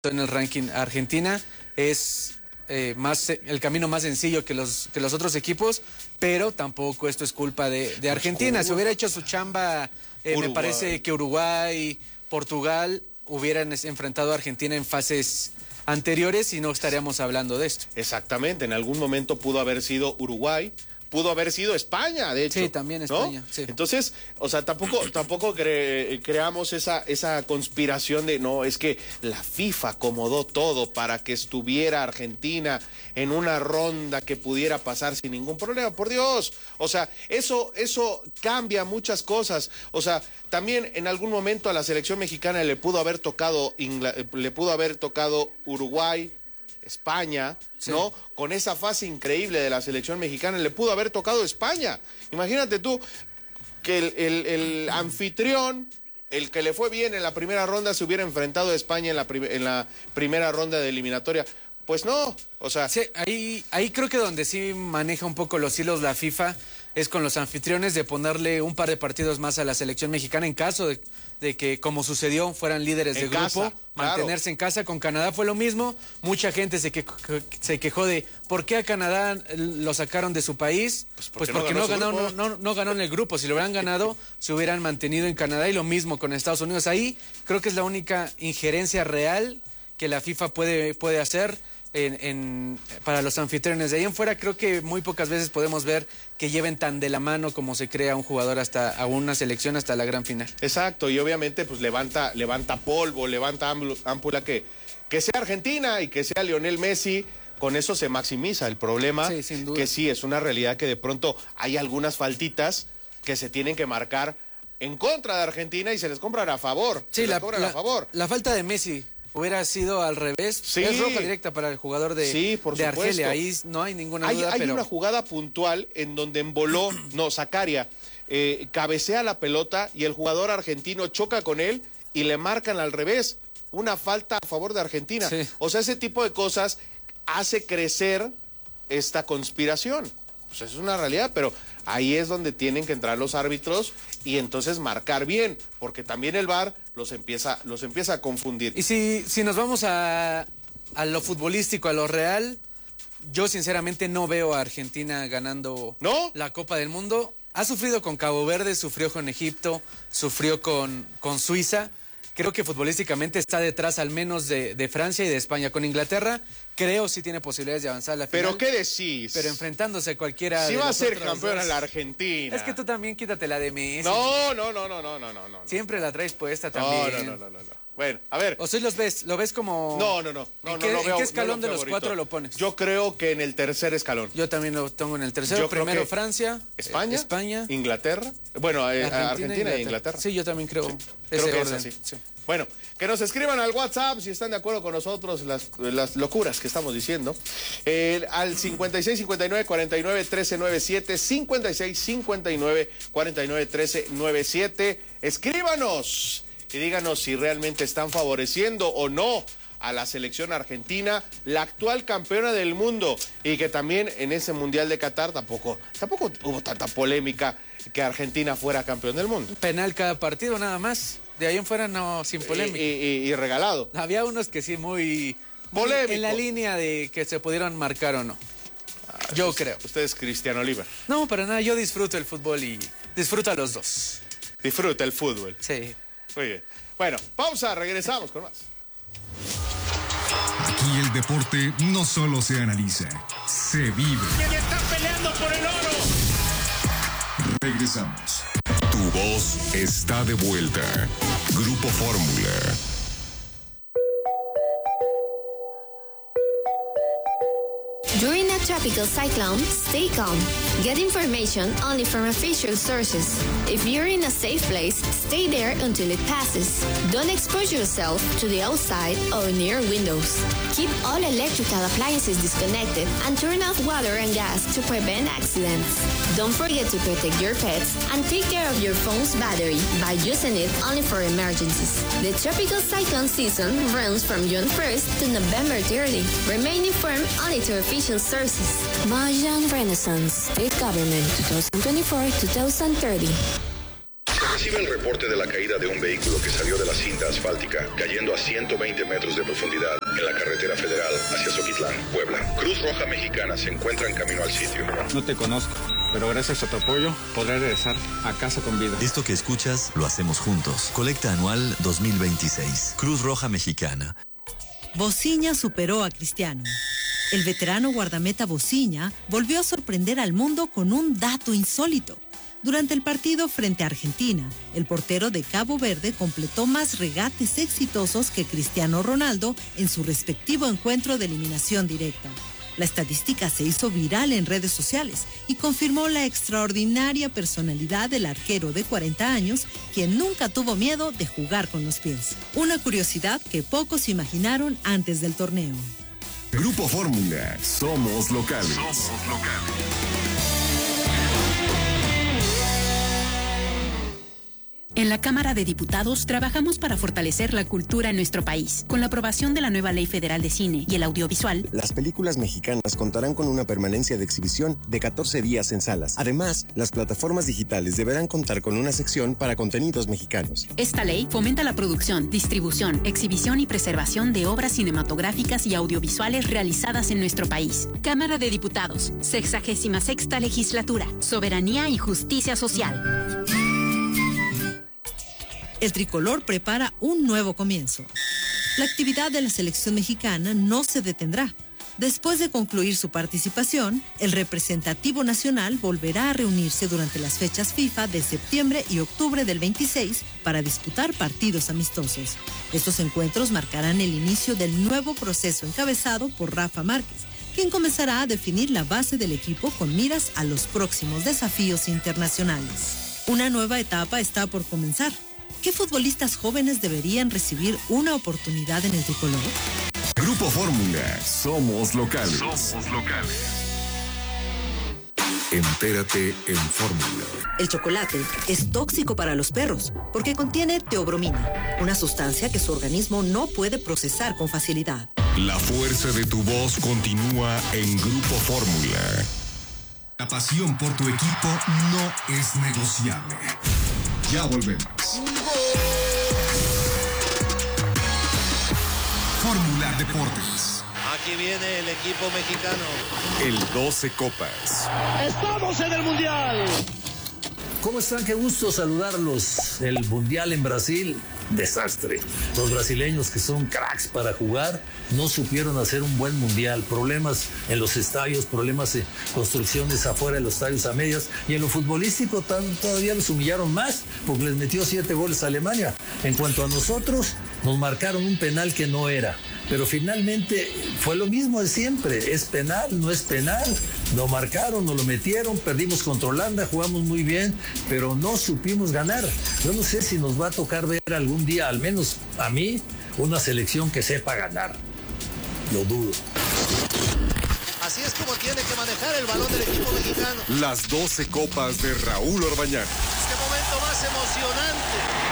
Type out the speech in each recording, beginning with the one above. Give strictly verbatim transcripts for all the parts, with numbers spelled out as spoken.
en el ranking. Argentina es eh, más el camino más sencillo que los que los otros equipos, pero tampoco esto es culpa de, de Argentina. Si hubiera hecho su chamba, eh, me parece que Uruguay, Portugal hubieran enfrentado a Argentina en fases anteriores y no estaríamos hablando de esto. Exactamente, en algún momento pudo haber sido Uruguay, pudo haber sido España, de hecho. Sí, también España. ¿No? Sí. Entonces, o sea, tampoco, tampoco cre creamos esa, esa conspiración de, no, es que la FIFA acomodó todo para que estuviera Argentina en una ronda que pudiera pasar sin ningún problema. Por Dios, o sea, eso, eso cambia muchas cosas. O sea, también en algún momento a la selección mexicana le pudo haber tocado, Ingl le pudo haber tocado Uruguay, España, sí, ¿no? Con esa fase increíble de la selección mexicana, le pudo haber tocado España. Imagínate tú que el, el, el anfitrión, el que le fue bien en la primera ronda, se hubiera enfrentado a España en la, en la primera ronda de eliminatoria. Pues no, o sea... Sí, ahí, ahí creo que donde sí maneja un poco los hilos la FIFA es con los anfitriones de ponerle un par de partidos más a la selección mexicana en caso de, de que, como sucedió, fueran líderes de grupo, casa, mantenerse claro. en casa. Con Canadá fue lo mismo, mucha gente se, que, se quejó de ¿por qué a Canadá lo sacaron de su país? Pues porque, pues porque no, ganó no, ganó, no, no ganó en el grupo. Si lo hubieran ganado, se hubieran mantenido en Canadá, y lo mismo con Estados Unidos. Ahí creo que es la única injerencia real que la FIFA puede, puede hacer En, en, para los anfitriones. De ahí en fuera creo que muy pocas veces podemos ver que lleven tan de la mano como se crea un jugador hasta a una selección hasta la gran final. Exacto, y obviamente pues levanta, levanta polvo, levanta ámpula que, que sea Argentina y que sea Lionel Messi. Con eso se maximiza el problema, sí, sin duda. Que sí, es una realidad que de pronto hay algunas faltitas que se tienen que marcar en contra de Argentina y se les compran a favor. Sí, se la, les cobran la, a favor. La falta de Messi hubiera sido al revés. Sí. Es roja directa para el jugador de, sí, por de supuesto. Argelia. Ahí no hay ninguna hay, duda. Hay pero... una jugada puntual en donde emboló, no, Zakaria, eh, cabecea la pelota y el jugador argentino choca con él y le marcan al revés. Una falta a favor de Argentina. Sí. O sea, ese tipo de cosas hace crecer esta conspiración. Pues eso es una realidad, pero ahí es donde tienen que entrar los árbitros y entonces marcar bien, porque también el V A R los empieza, los empieza a confundir. Y si, si nos vamos a, a lo futbolístico, a lo real, yo sinceramente no veo a Argentina ganando ¿No? la Copa del Mundo. Ha sufrido con Cabo Verde, sufrió con Egipto, sufrió con, con Suiza. Creo que futbolísticamente está detrás al menos de, de Francia y de España. Con Inglaterra, creo sí tiene posibilidades de avanzar a la final. ¿Pero qué decís? Pero enfrentándose a cualquiera Si de va a los ser otros campeona dos. la Argentina. Es que tú también quítate la de Messi. No, no, no, no, no, no, no, no. Siempre la traes puesta No, también. no, no, no, no, no. Bueno, a ver. ¿O si los ves? ¿Lo ves como...? No, no, no. no ¿En, qué, no, no ¿en veo, qué escalón no de los favorito. cuatro lo pones? Yo creo que en el tercer escalón. Yo también lo tengo en el tercero. Yo creo Primero que Francia, España, eh, España, Inglaterra. Bueno, eh, Argentina, Argentina, Inglaterra. e Inglaterra. Sí, yo también creo. Sí, ese creo que orden. es así. Sí. Bueno, que nos escriban al WhatsApp si están de acuerdo con nosotros las, las locuras que estamos diciendo. Eh, al cincuenta y seis, cincuenta y nueve, cuarenta y nueve, trece, noventa y siete, cincuenta y seis, cincuenta y nueve, cuarenta y nueve, trece, noventa y siete. Escríbanos y díganos si realmente están favoreciendo o no a la selección argentina, la actual campeona del mundo, y que también en ese Mundial de Qatar tampoco, tampoco hubo tanta polémica que Argentina fuera campeón del mundo. Penal cada partido nada más. De ahí en fuera no, sin polémica. Y, y, y regalado. Había unos que sí muy... Polémico. En la línea de que se pudieron marcar o no. Ah, yo usted, creo. Usted es Cristiano Oliver. No, para nada. Yo disfruto el fútbol y disfruto a los dos. Disfruta el fútbol. Sí. Muy bien. Bueno, pausa, regresamos con más. Aquí el deporte no solo se analiza, se vive. ¡Y están peleando por el oro! Regresamos. Tu voz está de vuelta. Grupo Fórmula. During a tropical cyclone, stay calm. Get information only from official sources. If you're in a safe place, stay there until it passes. Don't expose yourself to the outside or near windows. Keep all electrical appliances disconnected and turn off water and gas to prevent accidents. Don't forget to protect your pets and take care of your phone's battery by using it only for emergencies. The tropical cyclone season runs from June first to November thirtieth. Remain informed only to official sources. Mayan Renaissance, State Government, twenty twenty-four to twenty thirty. recibe el reporte de la caída de un vehículo que salió de la cinta asfáltica, cayendo a ciento veinte metros de profundidad en la carretera federal hacia Zoquitlán, Puebla. Cruz Roja Mexicana se encuentra en camino al sitio. No te conozco, pero gracias a tu apoyo podré regresar a casa con vida. Esto que escuchas lo hacemos juntos. Colecta anual dos mil veintiséis. Cruz Roja Mexicana. Bociña superó a Cristiano. El veterano guardameta Bociña volvió a sorprender al mundo con un dato insólito. Durante el partido frente a Argentina, el portero de Cabo Verde completó más regates exitosos que Cristiano Ronaldo en su respectivo encuentro de eliminación directa. La estadística se hizo viral en redes sociales y confirmó la extraordinaria personalidad del arquero de cuarenta años, quien nunca tuvo miedo de jugar con los pies. Una curiosidad que pocos imaginaron antes del torneo. Grupo Fórmula, somos locales. Somos locales. En la Cámara de Diputados trabajamos para fortalecer la cultura en nuestro país. Con la aprobación de la nueva Ley Federal de Cine y el Audiovisual, las películas mexicanas contarán con una permanencia de exhibición de catorce días en salas. Además, las plataformas digitales deberán contar con una sección para contenidos mexicanos. Esta ley fomenta la producción, distribución, exhibición y preservación de obras cinematográficas y audiovisuales realizadas en nuestro país. Cámara de Diputados, sexagésima sexta legislatura, soberanía y justicia social. El tricolor prepara un nuevo comienzo. La actividad de la selección mexicana no se detendrá. Después de concluir su participación, el representativo nacional volverá a reunirse durante las fechas FIFA de septiembre y octubre del veintiséis para disputar partidos amistosos. Estos encuentros marcarán el inicio del nuevo proceso encabezado por Rafa Márquez, quien comenzará a definir la base del equipo con miras a los próximos desafíos internacionales. Una nueva etapa está por comenzar. ¿Qué futbolistas jóvenes deberían recibir una oportunidad en el tricolor? Grupo Fórmula, somos locales. Somos locales. Entérate en Fórmula. El chocolate es tóxico para los perros porque contiene teobromina, una sustancia que su organismo no puede procesar con facilidad. La fuerza de tu voz continúa en Grupo Fórmula. La pasión por tu equipo no es negociable. Ya volvemos. Fórmula Deportes. Aquí viene el equipo mexicano. El doce Copas. ¡Estamos en el Mundial! ¿Cómo están? Qué gusto saludarlos. El Mundial en Brasil, desastre. Los brasileños, que son cracks para jugar, no supieron hacer un buen Mundial. Problemas en los estadios, problemas en construcciones afuera de los estadios a medias. Y en lo futbolístico tan, todavía los humillaron más, porque les metió siete goles a Alemania. En cuanto a nosotros, nos marcaron un penal que no era. Pero finalmente fue lo mismo de siempre. Es penal, no es penal. Lo marcaron, nos lo metieron, perdimos contra Holanda, jugamos muy bien, pero no supimos ganar. Yo no sé si nos va a tocar ver algún día, al menos a mí, una selección que sepa ganar. Lo dudo. Así es como tiene que manejar el balón del equipo mexicano. Las doce Copas de Raúl Orbañanos. Qué momento más emocionante.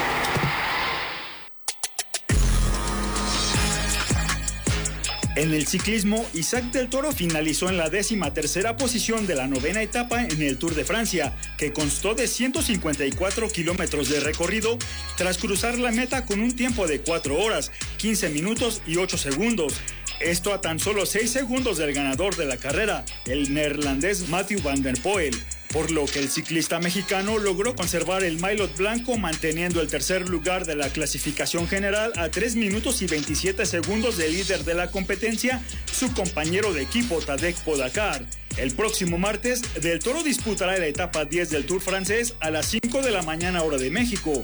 En el ciclismo, Isaac del Toro finalizó en la décima tercera posición de la novena etapa en el Tour de Francia, que constó de ciento cincuenta y cuatro kilómetros de recorrido, tras cruzar la meta con un tiempo de cuatro horas, quince minutos y ocho segundos. Esto a tan solo seis segundos del ganador de la carrera, el neerlandés Mathieu van der Poel, por lo que el ciclista mexicano logró conservar el maillot blanco, manteniendo el tercer lugar de la clasificación general a tres minutos y veintisiete segundos del líder de la competencia, su compañero de equipo Tadej Pogačar. El próximo martes, Del Toro disputará la etapa diez del Tour francés a las cinco de la mañana hora de México.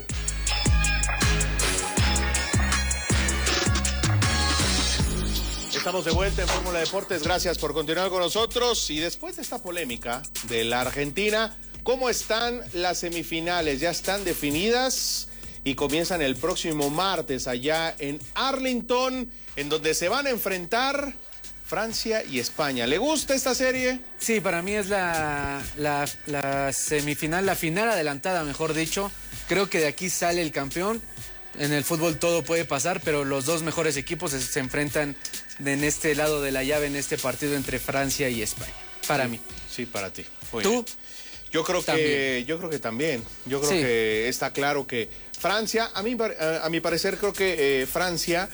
Estamos de vuelta en Fórmula Deportes, gracias por continuar con nosotros. Y después de esta polémica de la Argentina, ¿cómo están las semifinales? Ya están definidas y comienzan el próximo martes allá en Arlington, en donde se van a enfrentar Francia y España. ¿Le gusta esta serie? Sí, para mí es la, la, la semifinal, la final adelantada, mejor dicho. Creo que de aquí sale el campeón. En el fútbol todo puede pasar, pero los dos mejores equipos se, se enfrentan en este lado de la llave, en este partido entre Francia y España. Para sí, mí. Sí, para ti. Muy ¿Tú? Bien. Yo creo también. que yo creo que también. Yo creo Sí. que está claro que Francia, a mí a, a mi parecer creo que eh, Francia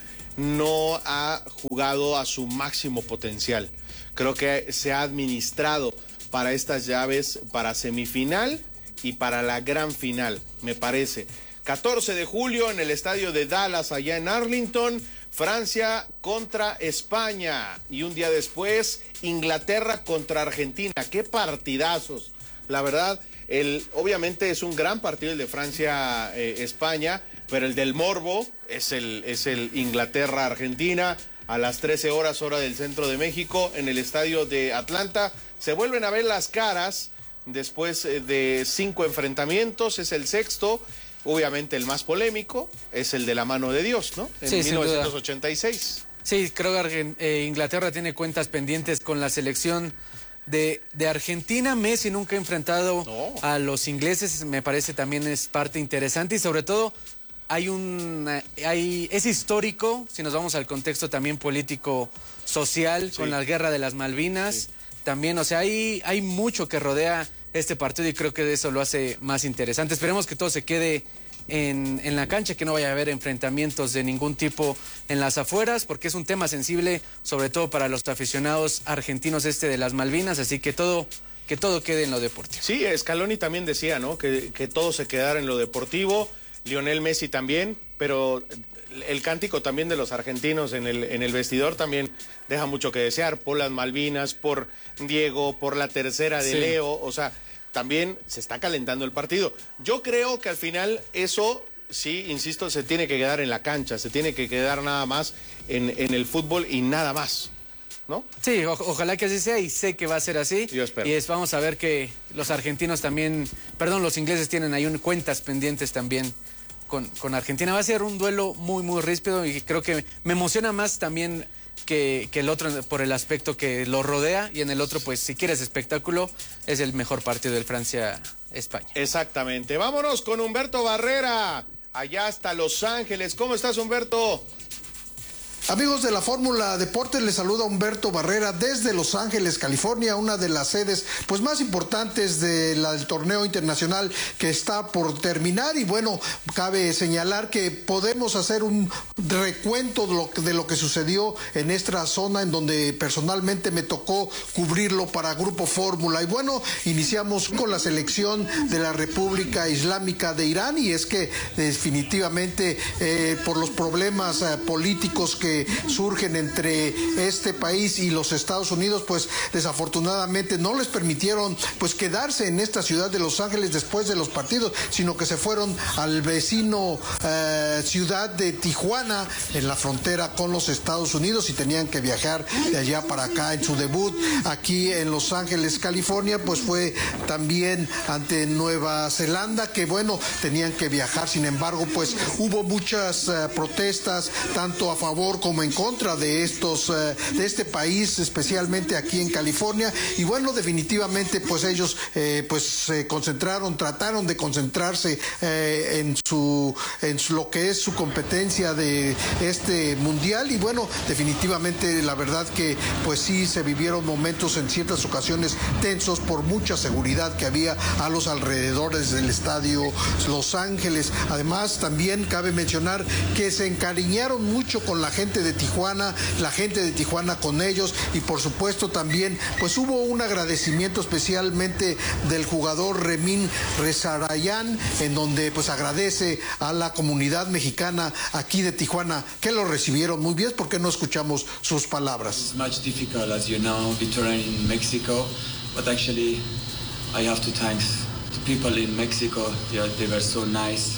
no ha jugado a su máximo potencial. Creo que se ha administrado para estas llaves, para semifinal y para la gran final, me parece. catorce de julio en el estadio de Dallas, allá en Arlington, Francia contra España. Y un día después, Inglaterra contra Argentina. ¡Qué partidazos! La verdad, el, obviamente es un gran partido el de Francia-España, eh, pero el del morbo es el, es el Inglaterra-Argentina a las trece horas, hora del centro de México, en el estadio de Atlanta. Se vuelven a ver las caras después de cinco enfrentamientos, es el sexto. Obviamente el más polémico es el de la mano de Dios, ¿no? En Sí, mil novecientos ochenta y seis. Sí, creo que Argen- eh, Inglaterra tiene cuentas pendientes con la selección de, de Argentina. Messi nunca ha enfrentado no. a los ingleses, me parece también es parte interesante y sobre todo hay un, hay, es histórico, si nos vamos al contexto también político, social, sí. con la guerra de las Malvinas, sí. también, o sea, hay, hay mucho que rodea este partido y creo que eso lo hace más interesante. Esperemos que todo se quede en, en la cancha, que no vaya a haber enfrentamientos de ningún tipo en las afueras, porque es un tema sensible, sobre todo para los aficionados argentinos este de las Malvinas, así que todo, que todo quede en lo deportivo. Sí, Scaloni también decía, ¿no? Que, que todo se quedara en lo deportivo, Lionel Messi también, pero el cántico también de los argentinos en el, en el vestidor también deja mucho que desear, por las Malvinas, por Diego, por la tercera de sí. Leo, o sea, también se está calentando el partido. Yo creo que al final eso, sí, insisto, se tiene que quedar en la cancha, se tiene que quedar nada más en, en el fútbol y nada más, ¿no? Sí, o, ojalá que así sea y sé que va a ser así. Yo espero. Y es, vamos a ver que los argentinos también, perdón, los ingleses tienen ahí un, cuentas pendientes también con, con Argentina. Va a ser un duelo muy, muy ríspido y creo que me emociona más también que, que el otro por el aspecto que lo rodea y en el otro, pues, si quieres espectáculo, es el mejor partido del Francia-España. Exactamente. Vámonos con Humberto Barrera, allá hasta Los Ángeles. ¿Cómo estás, Humberto? Amigos de la Fórmula Deportes, les saluda Humberto Barrera desde Los Ángeles, California, una de las sedes pues más importantes del torneo internacional que está por terminar. Y bueno, cabe señalar que podemos hacer un recuento de lo, de lo que sucedió en esta zona en donde personalmente me tocó cubrirlo para Grupo Fórmula. Y bueno, iniciamos con la selección de la República Islámica de Irán, y es que definitivamente eh, por los problemas eh, políticos que surgen entre este país y los Estados Unidos, pues desafortunadamente no les permitieron pues quedarse en esta ciudad de Los Ángeles después de los partidos, sino que se fueron al vecino eh, ciudad de Tijuana, en la frontera con los Estados Unidos, y tenían que viajar de allá para acá. En su debut aquí en Los Ángeles, California, pues fue también ante Nueva Zelanda, que bueno, tenían que viajar. Sin embargo, pues hubo muchas eh, protestas, tanto a favor como en contra de estos, eh, de este país, especialmente aquí en California. Y bueno, definitivamente pues ellos eh, pues se concentraron, trataron de concentrarse eh, en su, en su, lo que es su competencia de este mundial. Y bueno, definitivamente la verdad que pues sí se vivieron momentos en ciertas ocasiones tensos por mucha seguridad que había a los alrededores del estadio Los Ángeles. Además, también cabe mencionar que se encariñaron mucho con la gente de Tijuana, la gente de Tijuana con ellos, y por supuesto también pues hubo un agradecimiento especialmente del jugador Remín Rezarayan, en donde pues agradece a la comunidad mexicana aquí de Tijuana, que lo recibieron muy bien. ¿Por qué no escuchamos sus palabras? It's much difficult, as you know, between in Mexico, but actually I have to thank the people in Mexico. They, they were so nice.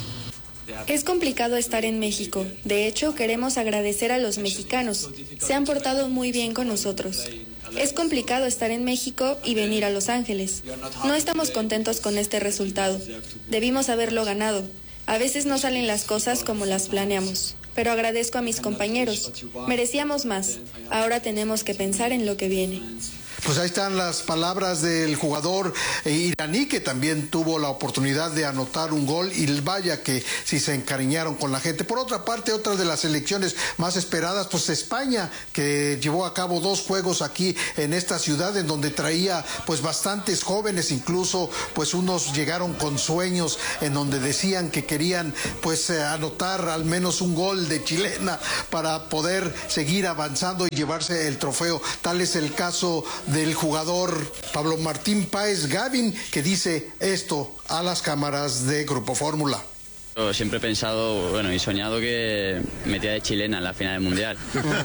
Es complicado estar en México. De hecho, queremos agradecer a los mexicanos. Se han portado muy bien con nosotros. Es complicado estar en México y venir a Los Ángeles. No estamos contentos con este resultado. Debimos haberlo ganado. A veces no salen las cosas como las planeamos. Pero agradezco a mis compañeros. Merecíamos más. Ahora tenemos que pensar en lo que viene. Pues ahí están las palabras del jugador iraní, que también tuvo la oportunidad de anotar un gol, y vaya que si se encariñaron con la gente. Por otra parte, otra de las selecciones más esperadas, pues España, que llevó a cabo dos juegos aquí en esta ciudad, en donde traía pues bastantes jóvenes, incluso pues unos llegaron con sueños en donde decían que querían pues eh, anotar al menos un gol de chilena para poder seguir avanzando y llevarse el trofeo. Tal es el caso del jugador Pablo Martín Páez Gavin, que dice esto a las cámaras de Grupo Fórmula. Yo siempre he pensado, bueno, y soñado que metía de chilena en la final del Mundial.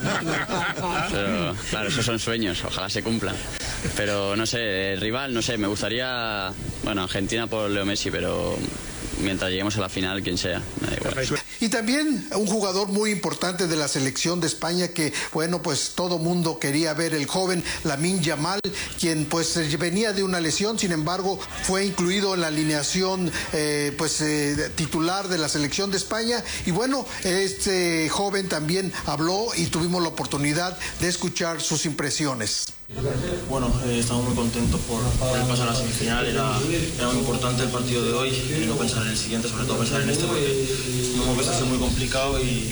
Pero, claro, esos son sueños, ojalá se cumplan. Pero no sé, el rival, no sé, me gustaría, bueno, Argentina por Leo Messi, pero mientras lleguemos a la final, quien sea, me da igual. Y también un jugador muy importante de la selección de España que, bueno, pues todo mundo quería ver, el joven Lamine Yamal, quien pues venía de una lesión, sin embargo fue incluido en la alineación eh, pues eh, titular de la selección de España. Y bueno, este joven también habló y tuvimos la oportunidad de escuchar sus impresiones. Bueno, eh, estamos muy contentos por, por el paso a la semifinal. Era, era muy importante el partido de hoy y no pensar en el siguiente, sobre todo pensar en este, porque hemos visto ser muy complicado y,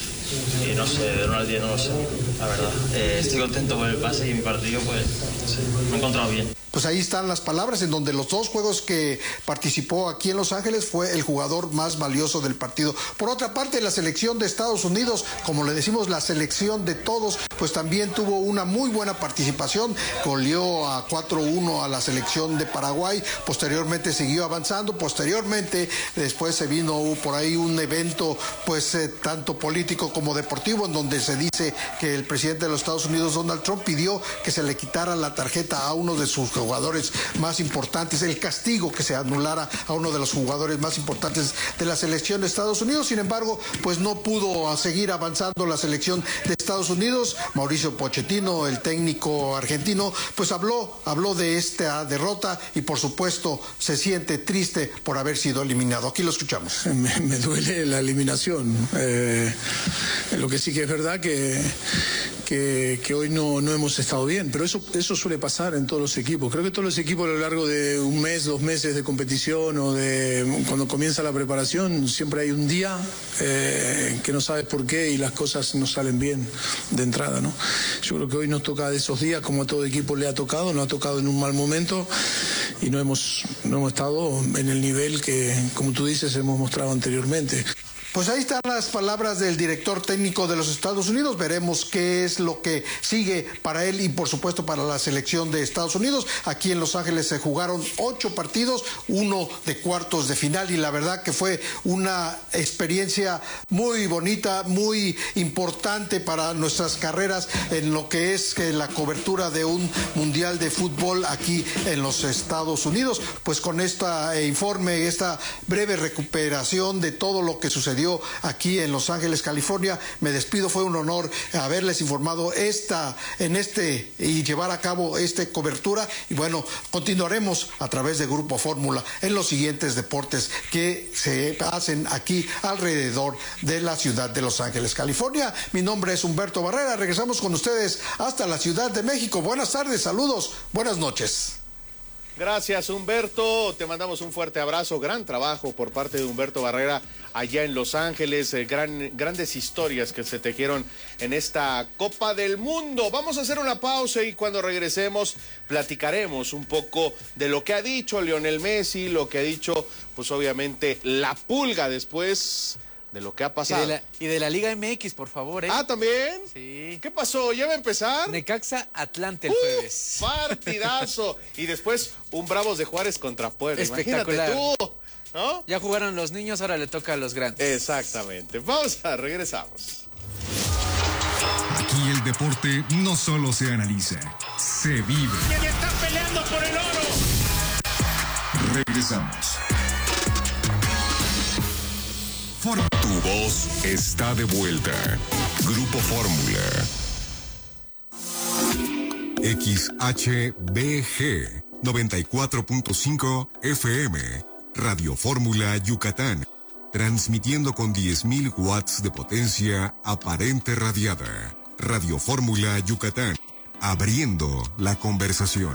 y no sé, de uno al diez no lo sé, la verdad. Eh, estoy contento por el pase y mi partido, pues, no sé, me he encontrado bien. Pues ahí están las palabras, en donde los dos juegos que participó aquí en Los Ángeles fue el jugador más valioso del partido. Por otra parte, la selección de Estados Unidos, como le decimos, la selección de todos, pues también tuvo una muy buena participación, goleó a cuatro uno a la selección de Paraguay, posteriormente siguió avanzando, posteriormente después se vino por ahí un evento pues eh, tanto político como deportivo, en donde se dice que el presidente de los Estados Unidos, Donald Trump, pidió que se le quitara la tarjeta a uno de sus jugadores más importantes, el castigo que se anulara a uno de los jugadores más importantes de la selección de Estados Unidos. Sin embargo, pues no pudo seguir avanzando la selección de Estados Unidos. Mauricio Pochettino, el técnico argentino, pues habló, habló de esta derrota y por supuesto se siente triste por haber sido eliminado. Aquí lo escuchamos. Me, me duele la eliminación. Eh, lo que sí que es verdad que, que, que hoy no, no hemos estado bien, pero eso, eso suele pasar en todos los equipos. Creo que todos los equipos a lo largo de un mes, dos meses de competición o de cuando comienza la preparación, siempre hay un día eh, que no sabes por qué y las cosas no salen bien de entrada, ¿no? Yo creo que hoy nos toca de esos días, como a todo equipo le ha tocado, nos ha tocado en un mal momento y no hemos, no hemos estado en el nivel que, como tú dices, hemos mostrado anteriormente. Pues ahí están las palabras del director técnico de los Estados Unidos. Veremos qué es lo que sigue para él y por supuesto para la selección de Estados Unidos. Aquí en Los Ángeles se jugaron ocho partidos, uno de cuartos de final, y la verdad que fue una experiencia muy bonita, muy importante para nuestras carreras en lo que es la cobertura de un mundial de fútbol aquí en los Estados Unidos. Pues con este informe, esta breve recuperación de todo lo que sucedió aquí en Los Ángeles, California, me despido. Fue un honor haberles informado esta en este y llevar a cabo esta cobertura, y bueno, continuaremos a través de Grupo Fórmula en los siguientes deportes que se hacen aquí alrededor de la ciudad de Los Ángeles, California. Mi nombre es Humberto Barrera, regresamos con ustedes hasta la Ciudad de México. Buenas tardes, saludos, buenas noches. Gracias, Humberto. Te mandamos un fuerte abrazo. Gran trabajo por parte de Humberto Barrera allá en Los Ángeles. Eh, gran, grandes historias que se tejieron en esta Copa del Mundo. Vamos a hacer una pausa y cuando regresemos platicaremos un poco de lo que ha dicho Lionel Messi, lo que ha dicho, pues obviamente, la Pulga después de lo que ha pasado. Y de la, y de la Liga M X, por favor, ¿eh? Ah, ¿también? Sí. ¿Qué pasó? ¿Ya va a empezar? Necaxa Atlante el uh, jueves. Partidazo. Y después un Bravos de Juárez contra Puebla. Espectacular. Imagínate tú, ¿no? Ya jugaron los niños, ahora le toca a los grandes. Exactamente. Vamos a regresamos. Aquí el deporte no solo se analiza, se vive. ¡Y está peleando por el oro! Regresamos. Tu voz está de vuelta. Grupo Fórmula. X H B G noventa y cuatro punto cinco F M. Radio Fórmula Yucatán. Transmitiendo con diez mil watts de potencia aparente radiada. Radio Fórmula Yucatán. abriendo la conversación.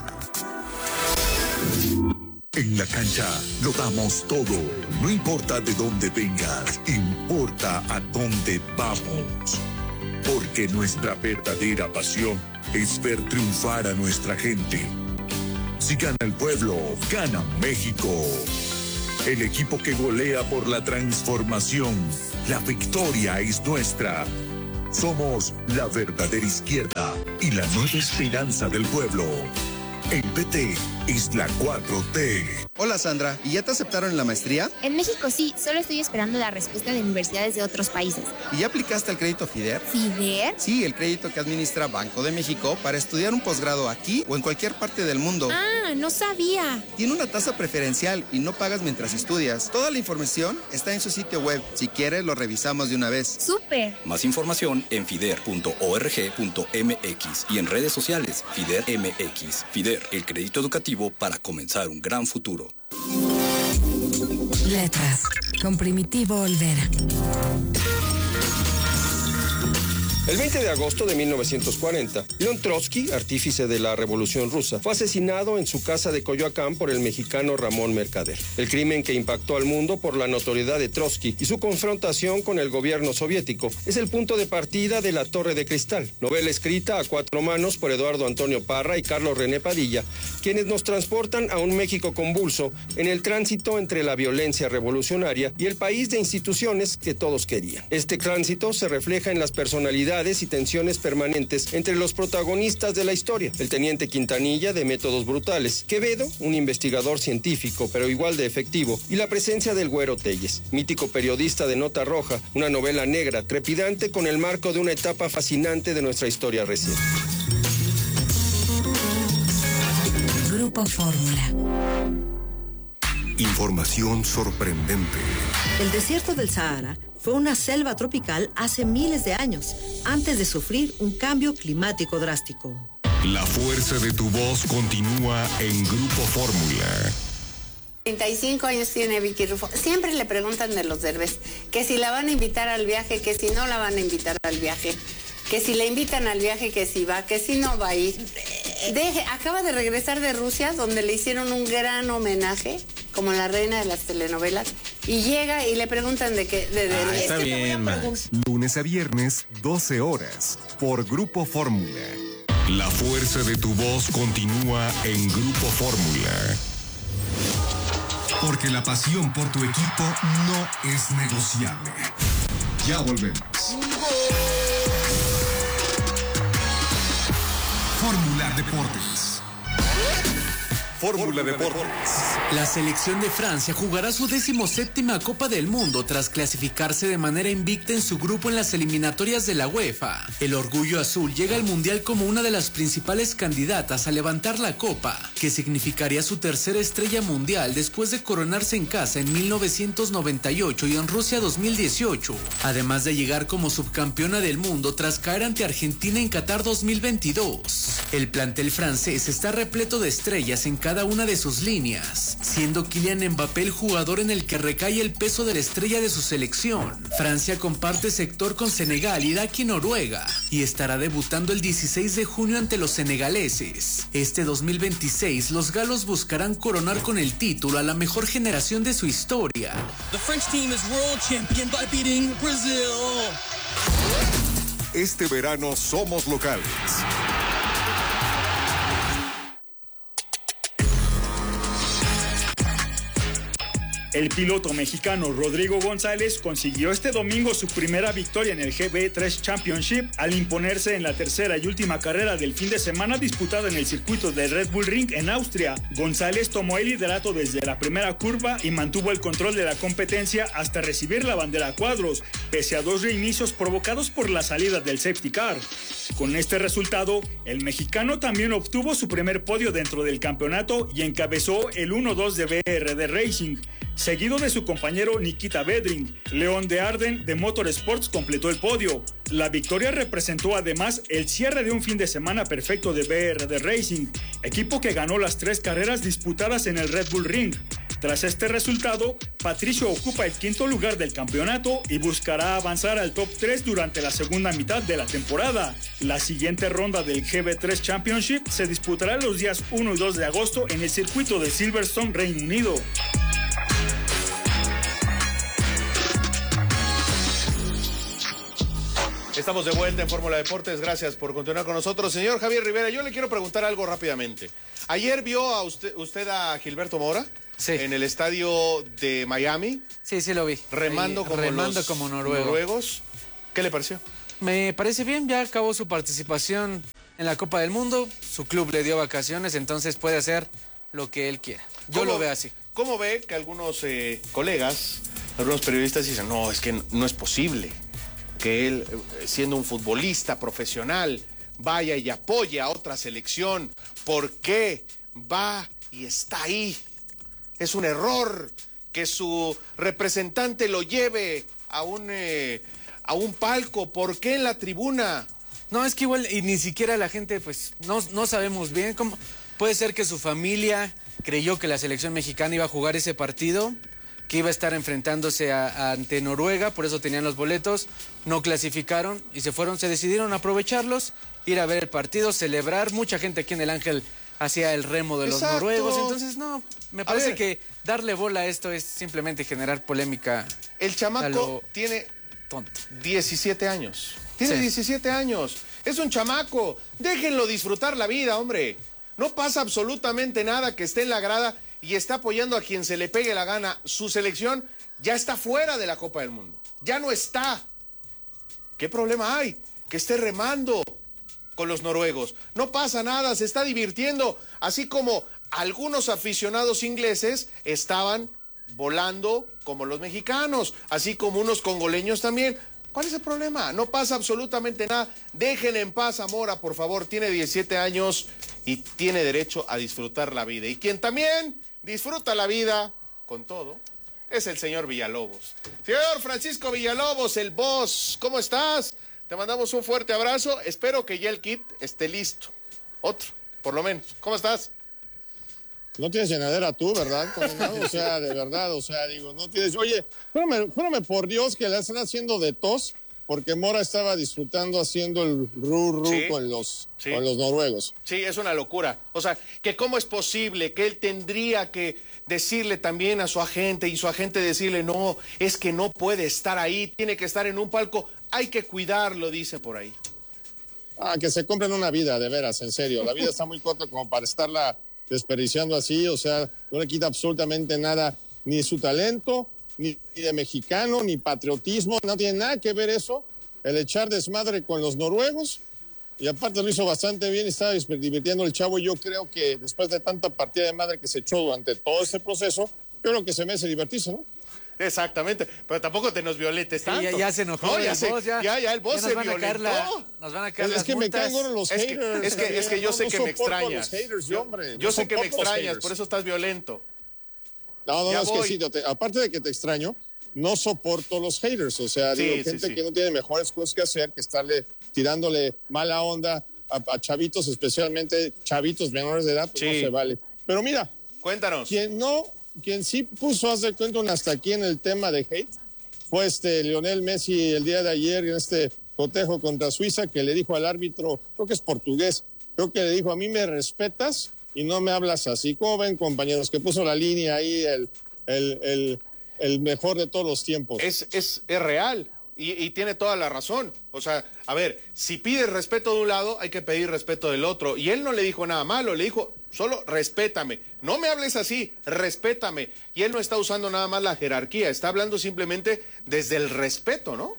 En la cancha lo damos todo. No importa de dónde vengas, importa a dónde vamos. Porque nuestra verdadera pasión es ver triunfar a nuestra gente. Si gana el pueblo, gana México. El equipo que golea por la transformación. La victoria es nuestra. Somos la verdadera izquierda y la nueva esperanza del pueblo. El P T es la cuatro T. Hola Sandra, ¿y ya te aceptaron en la maestría? En México sí, solo estoy esperando la respuesta de universidades de otros países. ¿Y ya aplicaste al crédito FIDER? ¿FIDER? Sí, el crédito que administra Banco de México para estudiar un posgrado aquí o en cualquier parte del mundo. Ah, no sabía. Tiene una tasa preferencial y no pagas mientras estudias. Toda la información está en su sitio web. Si quieres, lo revisamos de una vez. ¡Súper! Más información en fider punto org punto m x y en redes sociales FIDER M X. FIDER, el crédito educativo para comenzar un gran futuro. Letras, con Primitivo Olvera. El veinte de agosto de mil novecientos cuarenta, León Trotsky, artífice de la Revolución Rusa, fue asesinado en su casa de Coyoacán por el mexicano Ramón Mercader. El crimen que impactó al mundo por la notoriedad de Trotsky y su confrontación con el gobierno soviético es el punto de partida de La Torre de Cristal, novela escrita a cuatro manos por Eduardo Antonio Parra y Carlos René Padilla, quienes nos transportan a un México convulso en el tránsito entre la violencia revolucionaria y el país de instituciones que todos querían. Este tránsito se refleja en las personalidades y tensiones permanentes entre los protagonistas de la historia. El teniente Quintanilla, de métodos brutales, Quevedo, un investigador científico pero igual de efectivo, y la presencia del Güero Telles, mítico periodista de Nota Roja, una novela negra, trepidante con el marco de una etapa fascinante de nuestra historia reciente. Grupo Fórmula. Información sorprendente. El desierto del Sahara fue una selva tropical hace miles de años, antes de sufrir un cambio climático drástico. La fuerza de tu voz continúa en Grupo Fórmula. treinta y cinco años tiene Vicky Rufo. Siempre le preguntan de los Derbez, que si la van a invitar al viaje, que si no la van a invitar al viaje, que si la invitan al viaje, que si va, que si no va a ir. Deje, acaba de regresar de Rusia, donde le hicieron un gran homenaje, como la reina de las telenovelas, y llega y le preguntan de qué... De, de, ah, de, está es bien, Max. Lunes a viernes, doce horas, por Grupo Fórmula. La fuerza de tu voz continúa en Grupo Fórmula. Porque la pasión por tu equipo no es negociable. Ya volvemos. Fórmula Deportes. Fórmula Deportes. La selección de Francia jugará su decimoséptima Copa del Mundo tras clasificarse de manera invicta en su grupo en las eliminatorias de la UEFA. El orgullo azul llega al Mundial como una de las principales candidatas a levantar la Copa, que significaría su tercera estrella mundial después de coronarse en casa en mil novecientos noventa y ocho y en Rusia dos mil dieciocho, además de llegar como subcampeona del mundo tras caer ante Argentina en Qatar dos mil veintidós. El plantel francés está repleto de estrellas en cada una de sus líneas, siendo Kylian Mbappé el jugador en el que recae el peso de la estrella de su selección. Francia comparte sector con Senegal y Daki Noruega, y estará debutando el dieciséis de junio ante los senegaleses. Este dos mil veintiséis, los galos buscarán coronar con el título a la mejor generación de su historia. The French team is world champion by beating Brazil. Este verano somos locales. El piloto mexicano Rodrigo González consiguió este domingo su primera victoria en el G B tres Championship al imponerse en la tercera y última carrera del fin de semana disputada en el circuito de Red Bull Ring en Austria. González tomó el liderato desde la primera curva y mantuvo el control de la competencia hasta recibir la bandera a cuadros, pese a dos reinicios provocados por la salida del safety car. Con este resultado, el mexicano también obtuvo su primer podio dentro del campeonato y encabezó el uno dos de B R D Racing, seguido de su compañero Nikita Bedring. León de Arden de Motorsports completó el podio. La victoria representó además el cierre de un fin de semana perfecto de B R D Racing, equipo que ganó las tres carreras disputadas en el Red Bull Ring. Tras este resultado, Patricio ocupa el quinto lugar del campeonato y buscará avanzar al top tres durante la segunda mitad de la temporada. La siguiente ronda del G B tres Championship se disputará los días uno y dos de agosto en el circuito de Silverstone, Reino Unido. Estamos de vuelta en Fórmula Deportes, gracias por continuar con nosotros. Señor Javier Rivera, yo le quiero preguntar algo rápidamente. ¿Ayer vio a usted, usted a Gilberto Mora? Sí. En el estadio de Miami. Sí, sí lo vi. Remando Ahí, como remando los como noruego. noruegos. ¿Qué le pareció? Me parece bien, ya acabó su participación en la Copa del Mundo, su club le dio vacaciones, entonces puede hacer lo que él quiera. Yo ¿Cómo, lo veo así. ¿Cómo ve que algunos eh, colegas, algunos periodistas dicen, no, es que no, no es posible que él, siendo un futbolista profesional, vaya y apoye a otra selección? ¿Por qué va y está ahí? Es un error que su representante lo lleve a un, eh, a un palco. ¿Por qué en la tribuna? No, es que igual, y ni siquiera la gente, pues, no, no sabemos bien cómo. Puede ser que su familia creyó que la selección mexicana iba a jugar ese partido, que iba a estar enfrentándose a, a, ante Noruega, por eso tenían los boletos, no clasificaron y se fueron, se decidieron aprovecharlos, ir a ver el partido, celebrar. Mucha gente aquí en el Ángel hacía el remo de los Exacto. noruegos, entonces no, me parece que darle bola a esto es simplemente generar polémica. El chamaco tiene tonto. diecisiete años. Tiene Sí. diecisiete años. Es un chamaco. Déjenlo disfrutar la vida, hombre. No pasa absolutamente nada que esté en la grada y está apoyando a quien se le pegue la gana. Su selección ya está fuera de la Copa del Mundo. Ya no está. ¿Qué problema hay? Que esté remando con los noruegos. No pasa nada, se está divirtiendo. Así como algunos aficionados ingleses estaban volando como los mexicanos, así como unos congoleños también. ¿Cuál es el problema? No pasa absolutamente nada. Dejen en paz a Mora, por favor. Tiene diecisiete años y tiene derecho a disfrutar la vida. Y quien también disfruta la vida con todo es el señor Villalobos. Señor Francisco Villalobos, el boss, ¿cómo estás? Te mandamos un fuerte abrazo. Espero que ya el kit esté listo. Otro, por lo menos. ¿Cómo estás? No tienes llenadera tú, ¿verdad? O sea, de verdad, o sea, digo, no tienes... Oye, júrame, júrame por Dios que le están haciendo de tos, porque Mora estaba disfrutando haciendo el ru-ru Sí, con los, sí. con los noruegos. Sí, es una locura. O sea, que cómo es posible que él tendría que decirle también a su agente y su agente decirle, no, es que no puede estar ahí, tiene que estar en un palco, hay que cuidarlo, dice por ahí. Ah, que se compren una vida, de veras, en serio. La vida está muy corta como para estarla desperdiciando así, o sea, no le quita absolutamente nada, ni su talento, ni, ni de mexicano, ni patriotismo, no tiene nada que ver eso, el echar desmadre con los noruegos, y aparte lo hizo bastante bien, estaba divirtiendo el chavo, y yo creo que después de tanta partida de madre que se echó durante todo este proceso, yo creo que se merece divertirse, ¿no? Exactamente, pero tampoco te nos violetes Sí, tanto. ya, ya se enojó No, el ya, se- boss, ya- ya, ya el boss ya nos se van a caer violentó. la- nos van a caer Es las que me multas. caen gordos los Es que, haters. es que, es que yo No, sé no que me soporto a extrañas. los haters, yo, hombre, yo no sé que me soporto los extrañas, haters. por eso estás violento. No, no, Ya no, es voy. que sí, yo te- aparte de que te extraño, no soporto los haters, o sea, Sí, digo, sí, gente sí. que no tiene mejores cosas que hacer que estarle tirándole mala onda a, a chavitos, especialmente chavitos menores de edad, pues Sí. no se vale. Pero mira, Cuéntanos. quien no, quien sí puso, haz de cuenta, un hasta aquí en el tema de hate, fue este Lionel Messi el día de ayer en este cotejo contra Suiza, que le dijo al árbitro, creo que es portugués, creo que le dijo, a mí me respetas y no me hablas así. ¿Cómo ven, compañeros? Que puso la línea ahí, el, el, el, el mejor de todos los tiempos. Es, es, es real y, y tiene toda la razón. O sea, a ver, si pides respeto de un lado, hay que pedir respeto del otro. Y él no le dijo nada malo, le dijo, solo respétame. No me hables así, respétame. Y él no está usando nada más la jerarquía, está hablando simplemente desde el respeto, ¿no?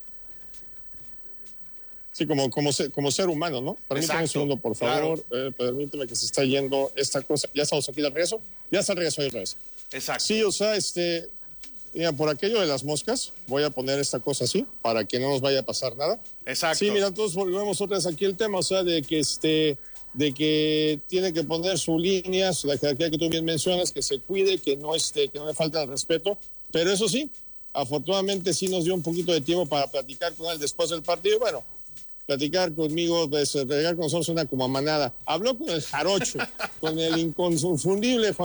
Sí, como, como, ser, como ser humano, ¿no? Permítame un Exacto, segundo, por favor. Eh, permíteme que se está yendo esta cosa. Ya estamos aquí de regreso. Ya está el regreso otra vez. Exacto. Sí, o sea, este... Mira, por aquello de las moscas, voy a poner esta cosa así, para que no nos vaya a pasar nada. Exacto. Sí, mira, entonces volvemos otra vez aquí el tema, o sea, de que este... de que tiene que poner su línea, la jerarquía que tú bien mencionas, que se cuide, que no, este, que no le falta el respeto. Pero eso sí, afortunadamente sí nos dio un poquito de tiempo para platicar con él después del partido. Bueno, platicar conmigo, pues, platicar con nosotros una como manada. Habló con el jarocho, con el inconfundible Juan,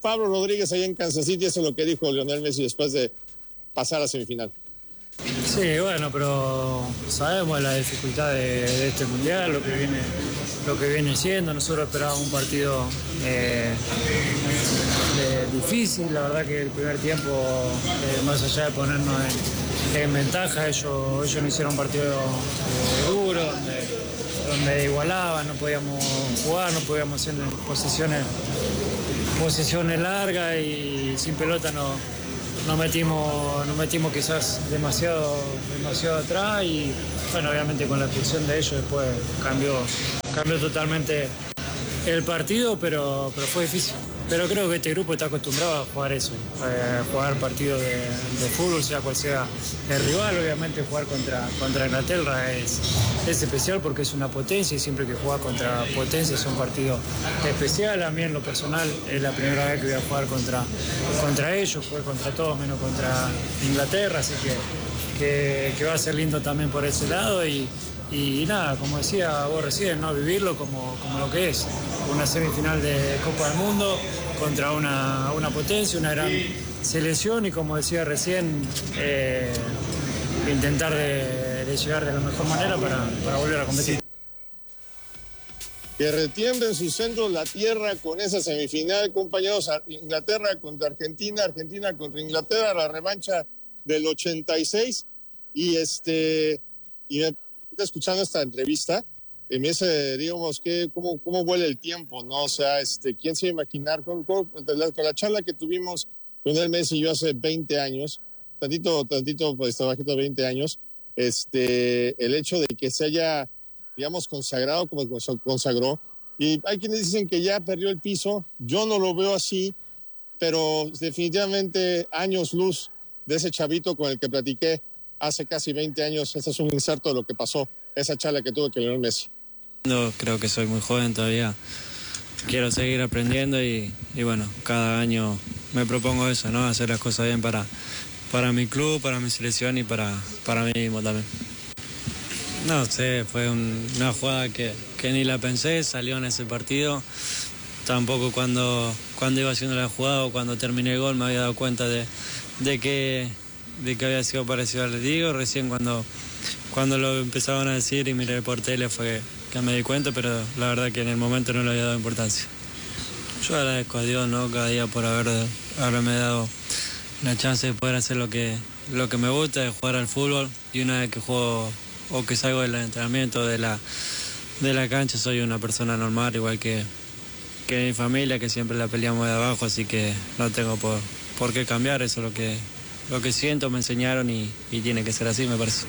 Pablo Rodríguez allá en Kansas City, eso es lo que dijo Lionel Messi después de pasar a semifinal. Sí, bueno, pero sabemos la dificultad de, de este mundial, lo que viene, lo que viene siendo. Nosotros esperábamos un partido eh, de, difícil. La verdad que el primer tiempo, eh, más allá de ponernos en, en ventaja, ellos, ellos no hicieron un partido eh, duro, donde, donde igualaban, no podíamos jugar, no podíamos hacer posiciones, posiciones largas y sin pelota no. Nos metimos, nos metimos quizás demasiado, demasiado atrás y bueno, obviamente con la expulsión de ellos después cambió, cambió totalmente el partido, pero, pero fue difícil. Pero creo que este grupo está acostumbrado a jugar eso, a jugar partidos de, de fútbol, sea cual sea el rival. Obviamente jugar contra, contra Inglaterra es, es especial porque es una potencia y siempre que juega contra potencia es un partido especial. A mí en lo personal es la primera vez que voy a jugar contra, contra ellos, jugué contra todos menos contra Inglaterra, así que, que, que va a ser lindo también por ese lado y, y nada, como decía vos recién, ¿no? Vivirlo como, como lo que es, una semifinal de Copa del Mundo contra una, una potencia, una gran selección y como decía recién, eh, intentar de, de llegar de la mejor manera para, para volver a competir. Que retiemble en sus centros la tierra con esa semifinal, compañeros. Inglaterra contra Argentina, Argentina contra Inglaterra, la revancha del ochenta y seis. Y este, y me está escuchando esta entrevista, y me dice, digamos, que cómo, cómo vuela el tiempo, ¿no? O sea, este, ¿quién se iba a imaginar? Con, con, con, la, con la charla que tuvimos con el Messi y yo hace veinte años, tantito, tantito, pues, bajito veinte años, este, el hecho de que se haya, digamos, consagrado como consagró, y hay quienes dicen que ya perdió el piso, yo no lo veo así, pero definitivamente años luz de ese chavito con el que platiqué hace casi veinte años. Este es un inserto de lo que pasó, esa charla que tuve con Lionel Messi. No, creo que soy muy joven todavía, quiero seguir aprendiendo y, y bueno, cada año me propongo eso, ¿no? Hacer las cosas bien para, para mi club, para mi selección y para, para mí mismo también. No sé, fue un, una jugada que, que ni la pensé, salió en ese partido. Tampoco cuando, cuando iba haciendo la jugada o cuando terminé el gol me había dado cuenta de, de, que, de que había sido parecido al Diego. Recién cuando, cuando lo empezaban a decir y miré por tele fue que me di cuenta, pero la verdad que en el momento no le había dado importancia. Yo agradezco a Dios, ¿no? Cada día por haber, haberme dado la chance de poder hacer lo que, lo que me gusta, de jugar al fútbol. Y una vez que juego o que salgo del entrenamiento, de la, de la cancha, soy una persona normal, igual que, que mi familia, que siempre la peleamos de abajo, así que no tengo por, por qué cambiar. Eso es lo que, lo que siento, me enseñaron y, y tiene que ser así, me parece.